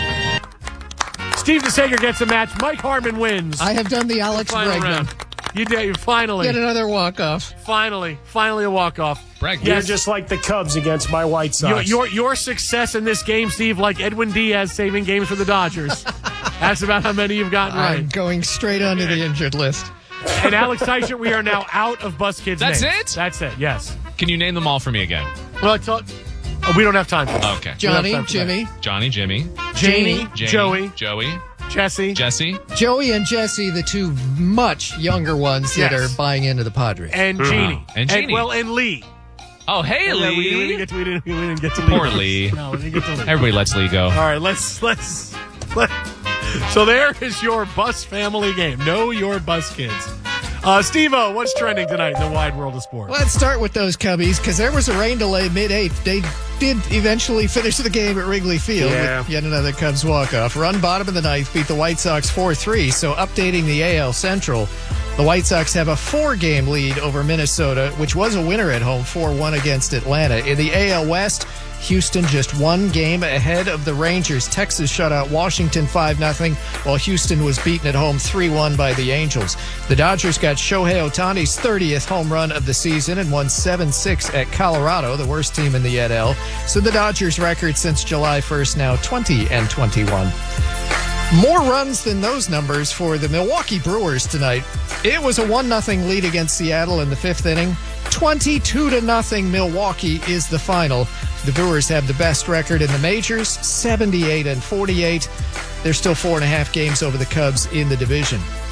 go. Steve DeSager gets a match. Mike Harmon wins. I have done the Alex Final Bregman. round. You did. You finally. Get another walk-off. Finally. Finally a walk-off. Bregman. You're Yes. just like the Cubs against my White Sox. Your, your your success in this game, Steve, like Edwin Diaz saving games for the Dodgers. That's about how many you've gotten I'm right. going straight onto the injured list. And Alex Teichert, we are now out of Bus Kids. That's names. it? That's it. Yes. Can you name them all for me again? Well, it's all, oh, we don't have time for that. Okay. Johnny, We don't have time for Jimmy, Johnny, Jimmy, Janie, Janie, Joey, Joey, Jesse, Jesse, Joey, and Jesse, the two much younger ones that Yes. are buying into the Padres. and Jeannie. And Jeannie. well, and Lee. Oh, hey, Yeah, Lee. we, we didn't get to, we didn't, we didn't get to Lee. Poor Lee. No, we didn't get to Lee. Everybody lets Lee go. All right, let's let's. Let, so there is your Bus family game. Know your Bus Kids. Uh, Steve-O, what's trending tonight in the wide world of sports? Let's start with those Cubbies because there was a rain delay mid-eighth. They did eventually finish the game at Wrigley Field Yeah. with yet another Cubs walk-off. Run bottom of the ninth, beat the White Sox four three. So updating the A L Central, the White Sox have a four-game lead over Minnesota, which was a winner at home, four one against Atlanta. In the A L West, Houston just one game ahead of the Rangers. Texas shut out Washington five nothing, while Houston was beaten at home three one by the Angels. The Dodgers got Shohei Ohtani's thirtieth home run of the season and won seven six at Colorado, the worst team in the N L. So the Dodgers' record since July first now twenty and twenty-one. More runs than those numbers for the Milwaukee Brewers tonight. It was a one nothing lead against Seattle in the fifth inning. twenty-two to nothing Milwaukee is the final. The Brewers have the best record in the majors, seventy-eight and forty-eight. They're still four and a half games over the Cubs in the division.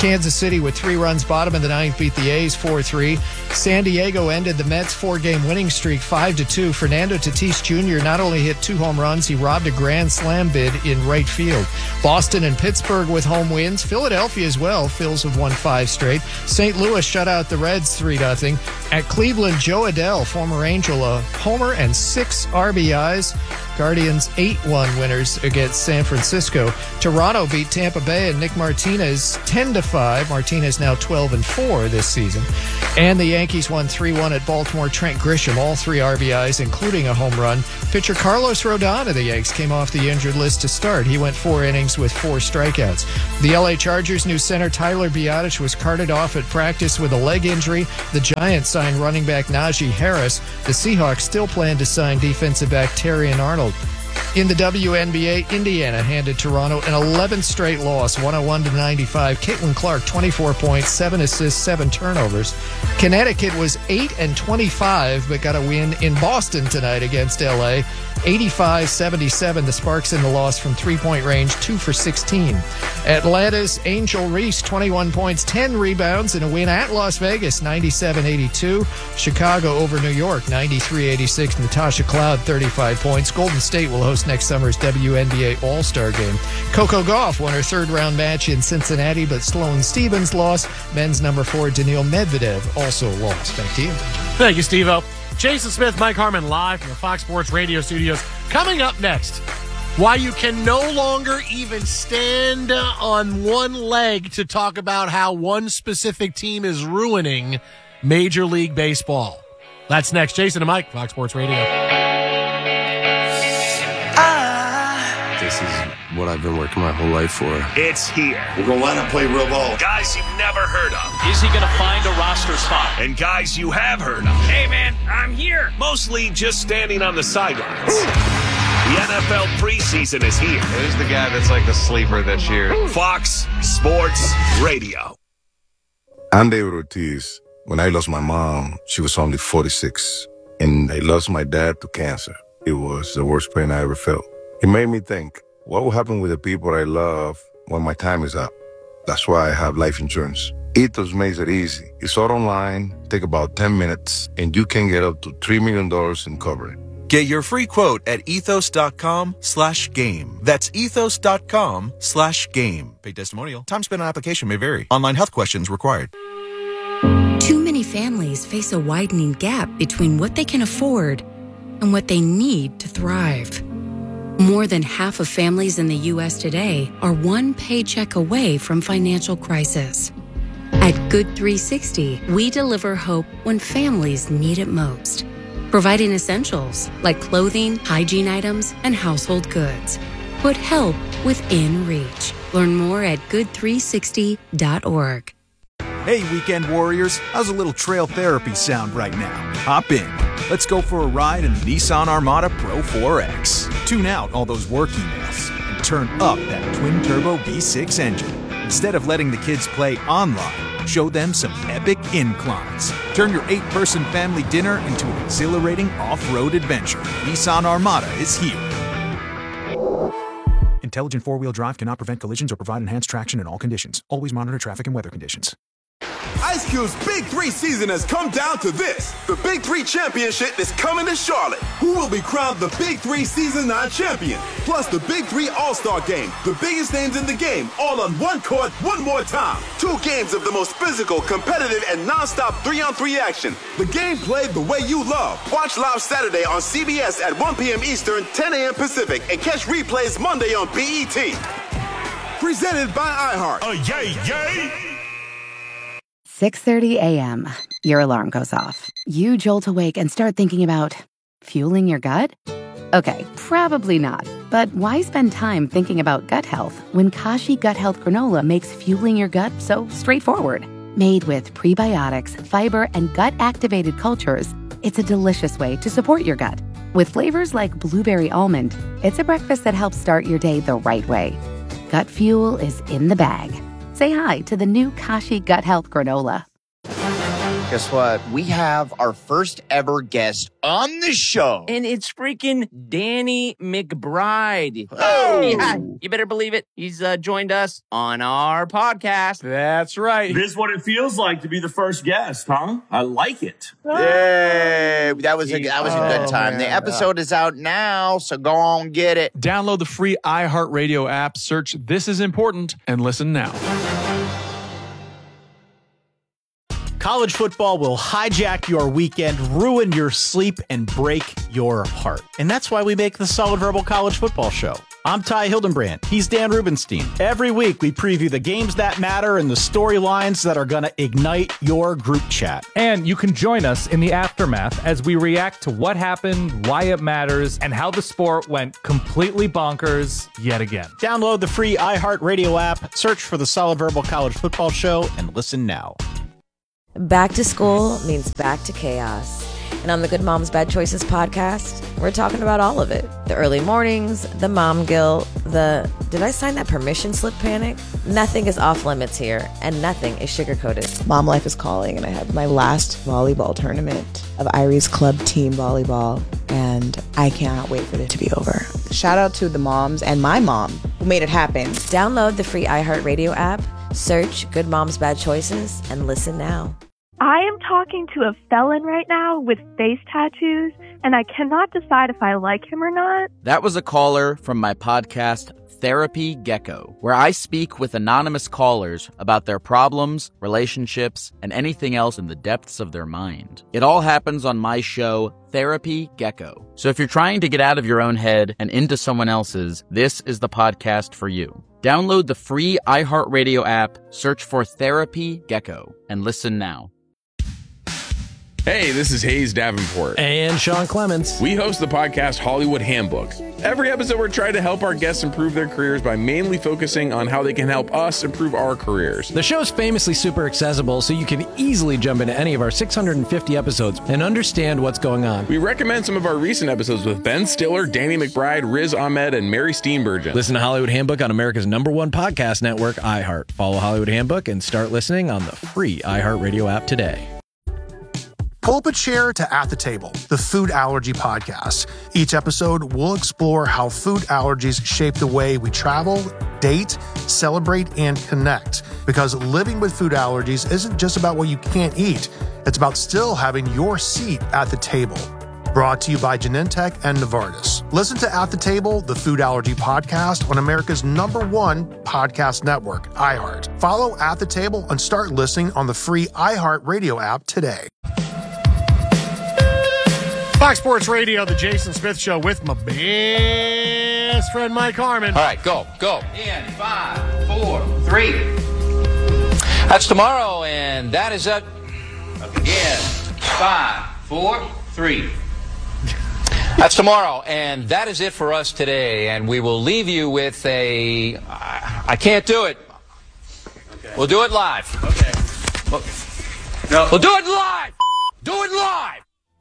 Kansas City with three runs bottom of the ninth beat the A's four three. San Diego ended the Mets' four-game winning streak five to two. Fernando Tatis Junior not only hit two home runs, he robbed a grand slam bid in right field. Boston and Pittsburgh with home wins. Philadelphia as well. Phils have won five straight. Saint Louis shut out the Reds three nothing. At Cleveland, Joe Adell, former Angel, a homer and six R B Is. Guardians eight one winners against San Francisco. Toronto beat Tampa Bay and Nick Martinez ten to five. Martinez now twelve and four this season. And the Yankees won three one at Baltimore. Trent Grisham, all three R B Is, including a home run. Pitcher Carlos Rodon of the Yanks came off the injured list to start. He went four innings with four strikeouts. The L A Chargers' new center Tyler Biadasz was carted off at practice with a leg injury. The Giants signed running back Najee Harris. The Seahawks still plan to sign defensive back Terrion Arnold. In the W N B A, Indiana handed Toronto an eleventh straight loss, one oh one to ninety-five. Caitlin Clark, twenty-four points, seven assists, seven turnovers. Connecticut was eight and twenty-five, but got a win in Boston tonight against L A. eighty-five seventy-seven, the Sparks in the loss from three-point range, two for sixteen. Atlanta's Angel Reese, twenty-one points, ten rebounds, and a win at Las Vegas, ninety-seven eighty-two. Chicago over New York, ninety-three eighty-six. Natasha Cloud, thirty-five points. Golden State will host next summer's W N B A All-Star Game. Coco Gauff won her third-round match in Cincinnati, but Sloane Stephens lost. Men's number four, Daniil Medvedev, also lost. Back to you. Thank you, Steve-O. Jason Smith, Mike Harmon, live from the Fox Sports Radio studios. Coming up next, why you can no longer even stand on one leg to talk about how one specific team is ruining Major League Baseball. That's next. Jason and Mike, Fox Sports Radio. This is what I've been working my whole life for. It's here. We're going to line up, play real ball. Guys you've never heard of. Is he going to find a roster spot? And guys you have heard of. Hey, man, I'm here. Mostly just standing on the sidelines. The N F L preseason is here. Who's the guy that's like the sleeper this year? Fox Sports Radio. I'm David Ortiz. When I lost my mom, she was only forty-six. And I lost my dad to cancer. It was the worst pain I ever felt. It made me think, what will happen with the people I love when my time is up? That's why I have life insurance. Ethos makes it easy. It's all online, take about ten minutes, and you can get up to three million dollars in coverage. Get your free quote at ethos.com slash game. That's ethos.com slash game. Paid testimonial. Time spent on application may vary. Online health questions required. Too many families face a widening gap between what they can afford and what they need to thrive. More than half of families in the U S today are one paycheck away from financial crisis. At Good three sixty, we deliver hope when families need it most, providing essentials like clothing, hygiene items, and household goods. Put help within reach. Learn more at good three sixty dot org. Hey, weekend warriors, how's a little trail therapy sound right now? Hop in. Let's go for a ride in the Nissan Armada Pro four X. Tune out all those work emails and turn up that twin-turbo V six engine. Instead of letting the kids play online, show them some epic inclines. Turn your eight-person family dinner into an exhilarating off-road adventure. Nissan Armada is here. Intelligent four-wheel drive cannot prevent collisions or provide enhanced traction in all conditions. Always monitor traffic and weather conditions. Ice Cube's Big Three season has come down to this. The Big Three Championship is coming to Charlotte. Who will be crowned the Big Three Season nine champion? Plus the Big Three All-Star Game. The biggest names in the game, all on one court, one more time. Two games of the most physical, competitive, and non-stop three-on-three action. The game played the way you love. Watch live Saturday on C B S at one p.m. Eastern, ten a.m. Pacific, and catch replays Monday on B E T. Presented by iHeart. Oh, yay, yay! six thirty a.m. Your alarm goes off. You jolt awake and start thinking about fueling your gut? Okay, probably not. But why spend time thinking about gut health when Kashi Gut Health Granola makes fueling your gut so straightforward? Made with prebiotics, fiber, and gut-activated cultures, it's a delicious way to support your gut. With flavors like blueberry almond, it's a breakfast that helps start your day the right way. Gut fuel is in the bag. Say hi to the new Kashi Gut Health Granola. Guess what? We have our first ever guest on the show. And it's freaking Danny McBride. Oh! Yeah, you better believe it. He's uh, joined us on our podcast. That's right. This is what it feels like to be the first guest, huh? I like it. Yay! That was a, that was a good Oh, time. man. The episode is out now, so go on get it. Download the free iHeartRadio app, search This Is Important, and listen now. College football will hijack your weekend, ruin your sleep, and break your heart. And that's why we make the Solid Verbal College Football Show. I'm Ty Hildenbrand. He's Dan Rubenstein. Every week, we preview the games that matter and the storylines that are going to ignite your group chat. And you can join us in the aftermath as we react to what happened, why it matters, and how the sport went completely bonkers yet again. Download the free iHeartRadio app, search for the Solid Verbal College Football Show, and listen now. Back to school means back to chaos. And on the Good Moms Bad Choices podcast, we're talking about all of it. The early mornings, the mom guilt, the did I sign that permission slip panic? Nothing is off limits here, and nothing is sugar-coated. Mom life is calling, and I have my last volleyball tournament of Irie's club team volleyball, and I cannot wait for it to be over. Shout out to the moms and my mom who made it happen. Download the free iHeartRadio app, search Good Moms Bad Choices, and listen now. I am talking to a felon right now with face tattoos, and I cannot decide if I like him or not. That was a caller from my podcast, Therapy Gecko, where I speak with anonymous callers about their problems, relationships, and anything else in the depths of their mind. It all happens on my show, Therapy Gecko. So if you're trying to get out of your own head and into someone else's, this is the podcast for you. Download the free iHeartRadio app, search for Therapy Gecko, and listen now. Hey, this is Hayes Davenport. And Sean Clements. We host the podcast Hollywood Handbook. Every episode, we're trying to help our guests improve their careers by mainly focusing on how they can help us improve our careers. The show's famously super accessible, so you can easily jump into any of our six hundred fifty episodes and understand what's going on. We recommend some of our recent episodes with Ben Stiller, Danny McBride, Riz Ahmed, and Mary Steenburgen. Listen to Hollywood Handbook on America's number one podcast network, iHeart. Follow Hollywood Handbook and start listening on the free iHeartRadio app today. Pull up a chair to At the Table, the food allergy podcast. Each episode, we'll explore how food allergies shape the way we travel, date, celebrate, and connect. Because living with food allergies isn't just about what you can't eat. It's about still having your seat at the table. Brought to you by Genentech and Novartis. Listen to At the Table, the food allergy podcast on America's number one podcast network, iHeart. Follow At the Table and start listening on the free iHeart Radio app today. Fox Sports Radio, the Jason Smith Show with my best friend Mike Harmon. All right, go, go. In five, four, three. That's tomorrow, and that is it. Again, five, four, three. That's tomorrow, and that is it for us today. And we will leave you with a. I, I can't do it. Okay. We'll do it live. Okay. We'll, no. We'll do it live. Do it live.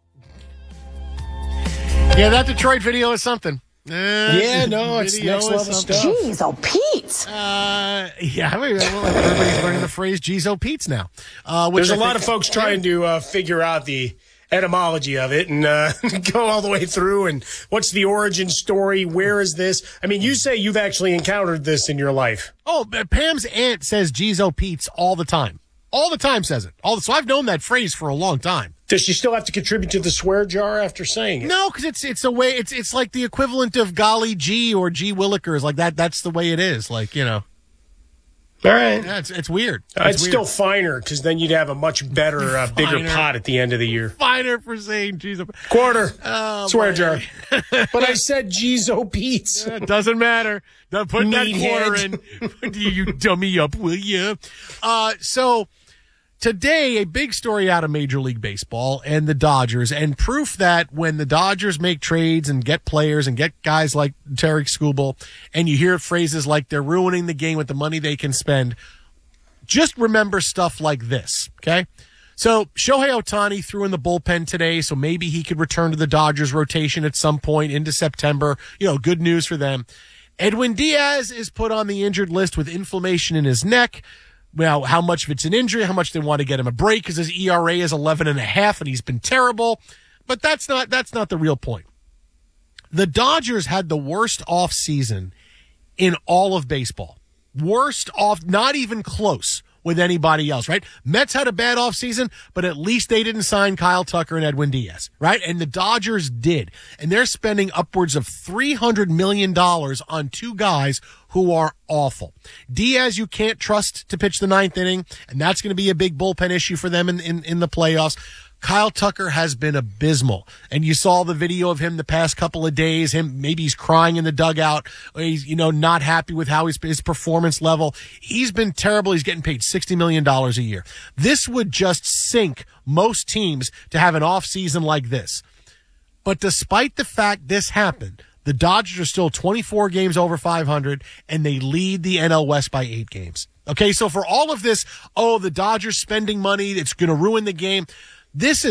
Yeah, that Detroit video is something. Uh, yeah, no, it's next level stuff. Jeez, oh, Pete. Uh, yeah, I mean, well, everybody's learning the phrase "Jeez, oh, Pete's" now. Uh, which There's I a lot think, of folks trying to uh, figure out the etymology of it and uh, go all the way through. And what's the origin story? Where is this? I mean, you say you've actually encountered this in your life. Oh, Pam's aunt says "Jeez, oh, Pete's" all the time. All the time says it. All the, so I've known that phrase for a long time. Does she still have to contribute to the swear jar after saying it? No, because it's it's a way. It's it's like the equivalent of golly gee or gee willikers. Like that. That's the way it is. Like, you know. All right. Yeah, it's it's weird. Uh, It's, it's weird. still finer because then you'd have a much better, uh, bigger Finer. pot at the end of the year. Finer for saying "Jeez, oh, Quarter. Oh, Swear boy. jar. But I said G's oh Pete's. It doesn't matter. Don't put that quarter in. You dummy up, will you? Uh, so. Today, a big story out of Major League Baseball and the Dodgers, and proof that when the Dodgers make trades and get players and get guys like Tarek Skubal, and you hear phrases like they're ruining the game with the money they can spend, just remember stuff like this, okay? So Shohei Ohtani threw in the bullpen today, so maybe he could return to the Dodgers rotation at some point into September. You know, good news for them. Edwin Diaz is put on the injured list with inflammation in his neck. well, how much of it's an injury, how much they want to get him a break because his E R A is eleven and a half and he's been terrible. But that's not that's not the real point. The Dodgers had the worst offseason in all of baseball. Worst off, not even close with anybody else, right? Mets had a bad offseason, but at least they didn't sign Kyle Tucker and Edwin Diaz, right? And the Dodgers did. And they're spending upwards of three hundred million dollars on two guys who are awful. Diaz, you can't trust to pitch the ninth inning, and that's going to be a big bullpen issue for them in, in, in the playoffs. Kyle Tucker has been abysmal. And you saw the video of him the past couple of days. Him, maybe he's crying in the dugout. Or he's, you know, not happy with how his, his performance level. He's been terrible. He's getting paid sixty million dollars a year. This would just sink most teams to have an off season like this. But despite the fact this happened, the Dodgers are still twenty-four games over five hundred, and they lead the N L West by eight games. Okay, so for all of this, oh, the Dodgers spending money, it's going to ruin the game. This is